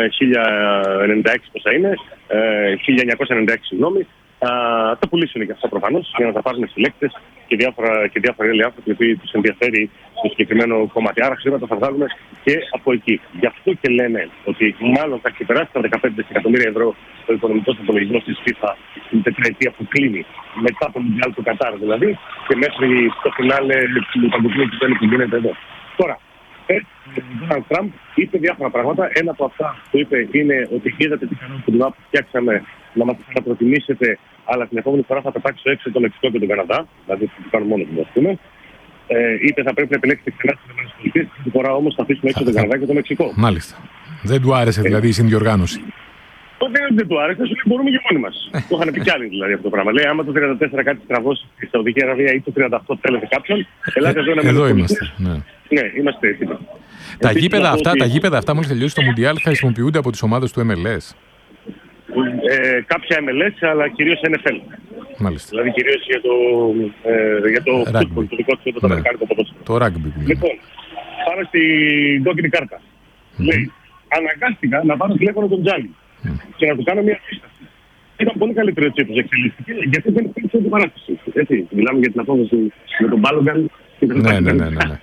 1096 πόσα είναι, 1996 συγγνώμη, τα πουλήσουν και αυτά προφανώς για να τα πάρουν συλλέκτες και διάφοροι άλλοι άνθρωποι που τους ενδιαφέρει στο συγκεκριμένο κομμάτι. Άρα χρήματα θα βγάλουμε και από εκεί. Γι' αυτό και λένε ότι μάλλον θα ξεπεράσει τα 15 δισεκατομμύρια ευρώ το οικονομικό απολογισμό της FIFA στην τετραετία που κλείνει μετά το Μουντιάλ του Κατάρ δηλαδή και μέχρι στο φινάλε του παγκοσμίου κυπέλλου που γίνεται εδώ. Τώρα, ο Ντόναλντ Τραμπ είπε διάφορα πράγματα. Ένα από αυτά που είπε είναι ότι είδατε τι κανόνες του που φτιάξαμε να μας προτιμήσετε, αλλά την επόμενη φορά θα πετάξω έξω το Μεξικό και τον Καναδά. Δηλαδή θα το κάνουμε μόνο του, ας πούμε. Είπε θα πρέπει να επιλέξετε ξανά τις ΗΠΑ. Την φορά όμως θα αφήσουμε έξω τον Καναδά και το Μεξικό. Μάλιστα. Δεν του άρεσε δηλαδή η συνδιοργάνωση. Δεν του άρεσε, σου λέει μπορούμε και μόνοι μας. Το είχαν πει κι άλλοι δηλαδή αυτό το πράγμα. Λέει άμα το 34 κάτι στραβώσει στη Σαουδική Αραβία ή το 38 θέλετε κάποιον, ελάτε εδώ να μην. Εδώ είμαστε. Ναι, είμαστε έτοιμοι. Τα γήπεδα αυτά μόλις τελειώσει το Μουντιάλ θα χρησιμοποιούνται από τις ομάδες του MLS. Κάποια MLS, αλλά κυρίως NFL. Μάλιστα. Δηλαδή κυρίως για το football, το δικό του, το αμερικάνικο ποδόσφαιρο. Το rugby. Λοιπόν, πάμε στην κόκκινη κάρτα. Λέει, αναγκάστηκα να πάρω τηλέφωνο τον Τζάνι και να του κάνω μια σύσταση. Ήταν πολύ καλύτερο έτσι όπως εξελίχθηκε, γιατί δεν υπήρξε την παράσταση. Έτσι, μιλάμε για την απόδοση με τον Μπάλογκαν. Ναι.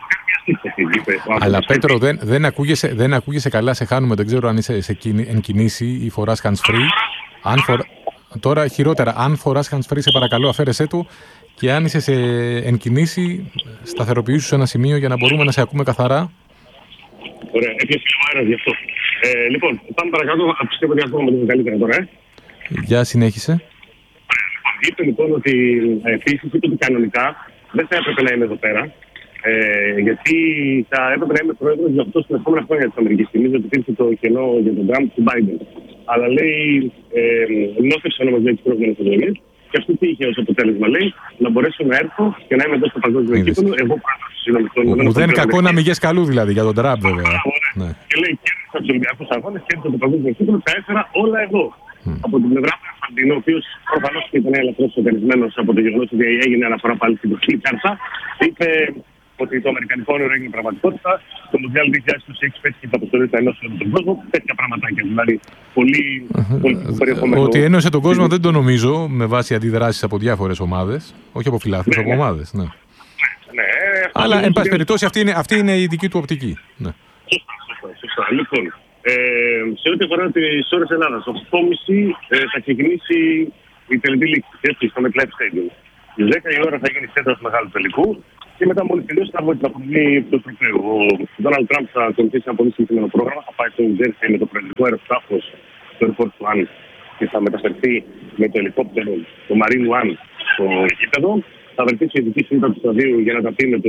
Αλλά Πέτρο, δεν ακούγεσαι καλά, σε χάνουμε. Δεν ξέρω αν είσαι εν κινήσει ή φοράς hands-free. Τώρα χειρότερα, αν φοράς hands-free, σε παρακαλώ αφαίρεσέ του, και αν είσαι εν κινήσει, σταθεροποιήσου σε ένα σημείο για να μπορούμε να σε ακούμε καθαρά. Ωραία, έπιασε ο αέρας γι' αυτό. Λοιπόν, πάμε παρακάτω, πιστεύω ότι ακούμε λίγο καλύτερα τώρα. Για συνέχισε. Είπε λοιπόν ότι επίσης είπε ότι κανονικά δεν θα έπρεπε να είμαι εδώ πέρα. Γιατί θα έπρεπε να είμαι πρόεδρος για αυτό στην επόμενα χρόνια της Αμερικής. Θυμίζω ότι υπήρχε το κενό για τον Τραμπ του Biden. Αλλά λέει, νόθευσα να μας λέει τις προηγούμενες εβδομάδες και αυτό τι είχε ως αποτέλεσμα, λέει, να μπορέσω να έρθω και να είμαι εδώ στο παγκόσμιο κύπελλο. Εγώ πρόεδρος. Ουδέν κακό να μην γες καλού δηλαδή για τον Τραμπ, βέβαια. Και λέει, κέρδισα τους Ολυμπιακούς Αγώνες, κέρδισα το παγκόσμιο κύπελλο, τα έφερα όλα εδώ. Από την πλευρά του Ινφαντίνο, ο οποίος προφανώς ήταν ελαφρώς οργανισμένος από το γεγονός ότι έγινε αναφορά πάλι στην κόκκινη κάρτα, είπε ότι το αμερικανικό όνειρο έγινε πραγματικότητα. Το Μουντιάλ 2026 πέτυχε την αποστολή του ενός με τον κόσμο. Τέτοια πραγματάκια. Δηλαδή, πολύ περιεχομένο. Ότι ένωσε τον κόσμο δεν το νομίζω, με βάση αντιδράσεις από διάφορες ομάδες. Όχι από φιλάθλους, από ομάδες. Ναι. Αλλά, εν πάση περιπτώσει, αυτή είναι η δική του οπτική. Ναι. Σωστά. Λοιπόν, σε ό,τι αφορά τις ώρες Ελλάδας, 8.30 θα ξεκινήσει η τελική λήξη στο MetLife Stadium. Στις 10 η ώρα θα γίνει η του μεγάλου τελικού. Και μετά, μόλις τελειώσει, θα βγει την απονομή του τροπαίου. Ο Ντόναλντ Τραμπ θα ακολουθήσει ένα πολύ συγκεκριμένο πρόγραμμα. Θα πάει στο Τζέρσι με το προεδρικό αεροσκάφος του Air Force One και θα μεταφερθεί με το ελικόπτερο, το Marine One, στο γήπεδο. Θα βρεθεί η ειδική σύντα του σταδίου για να τα πει με το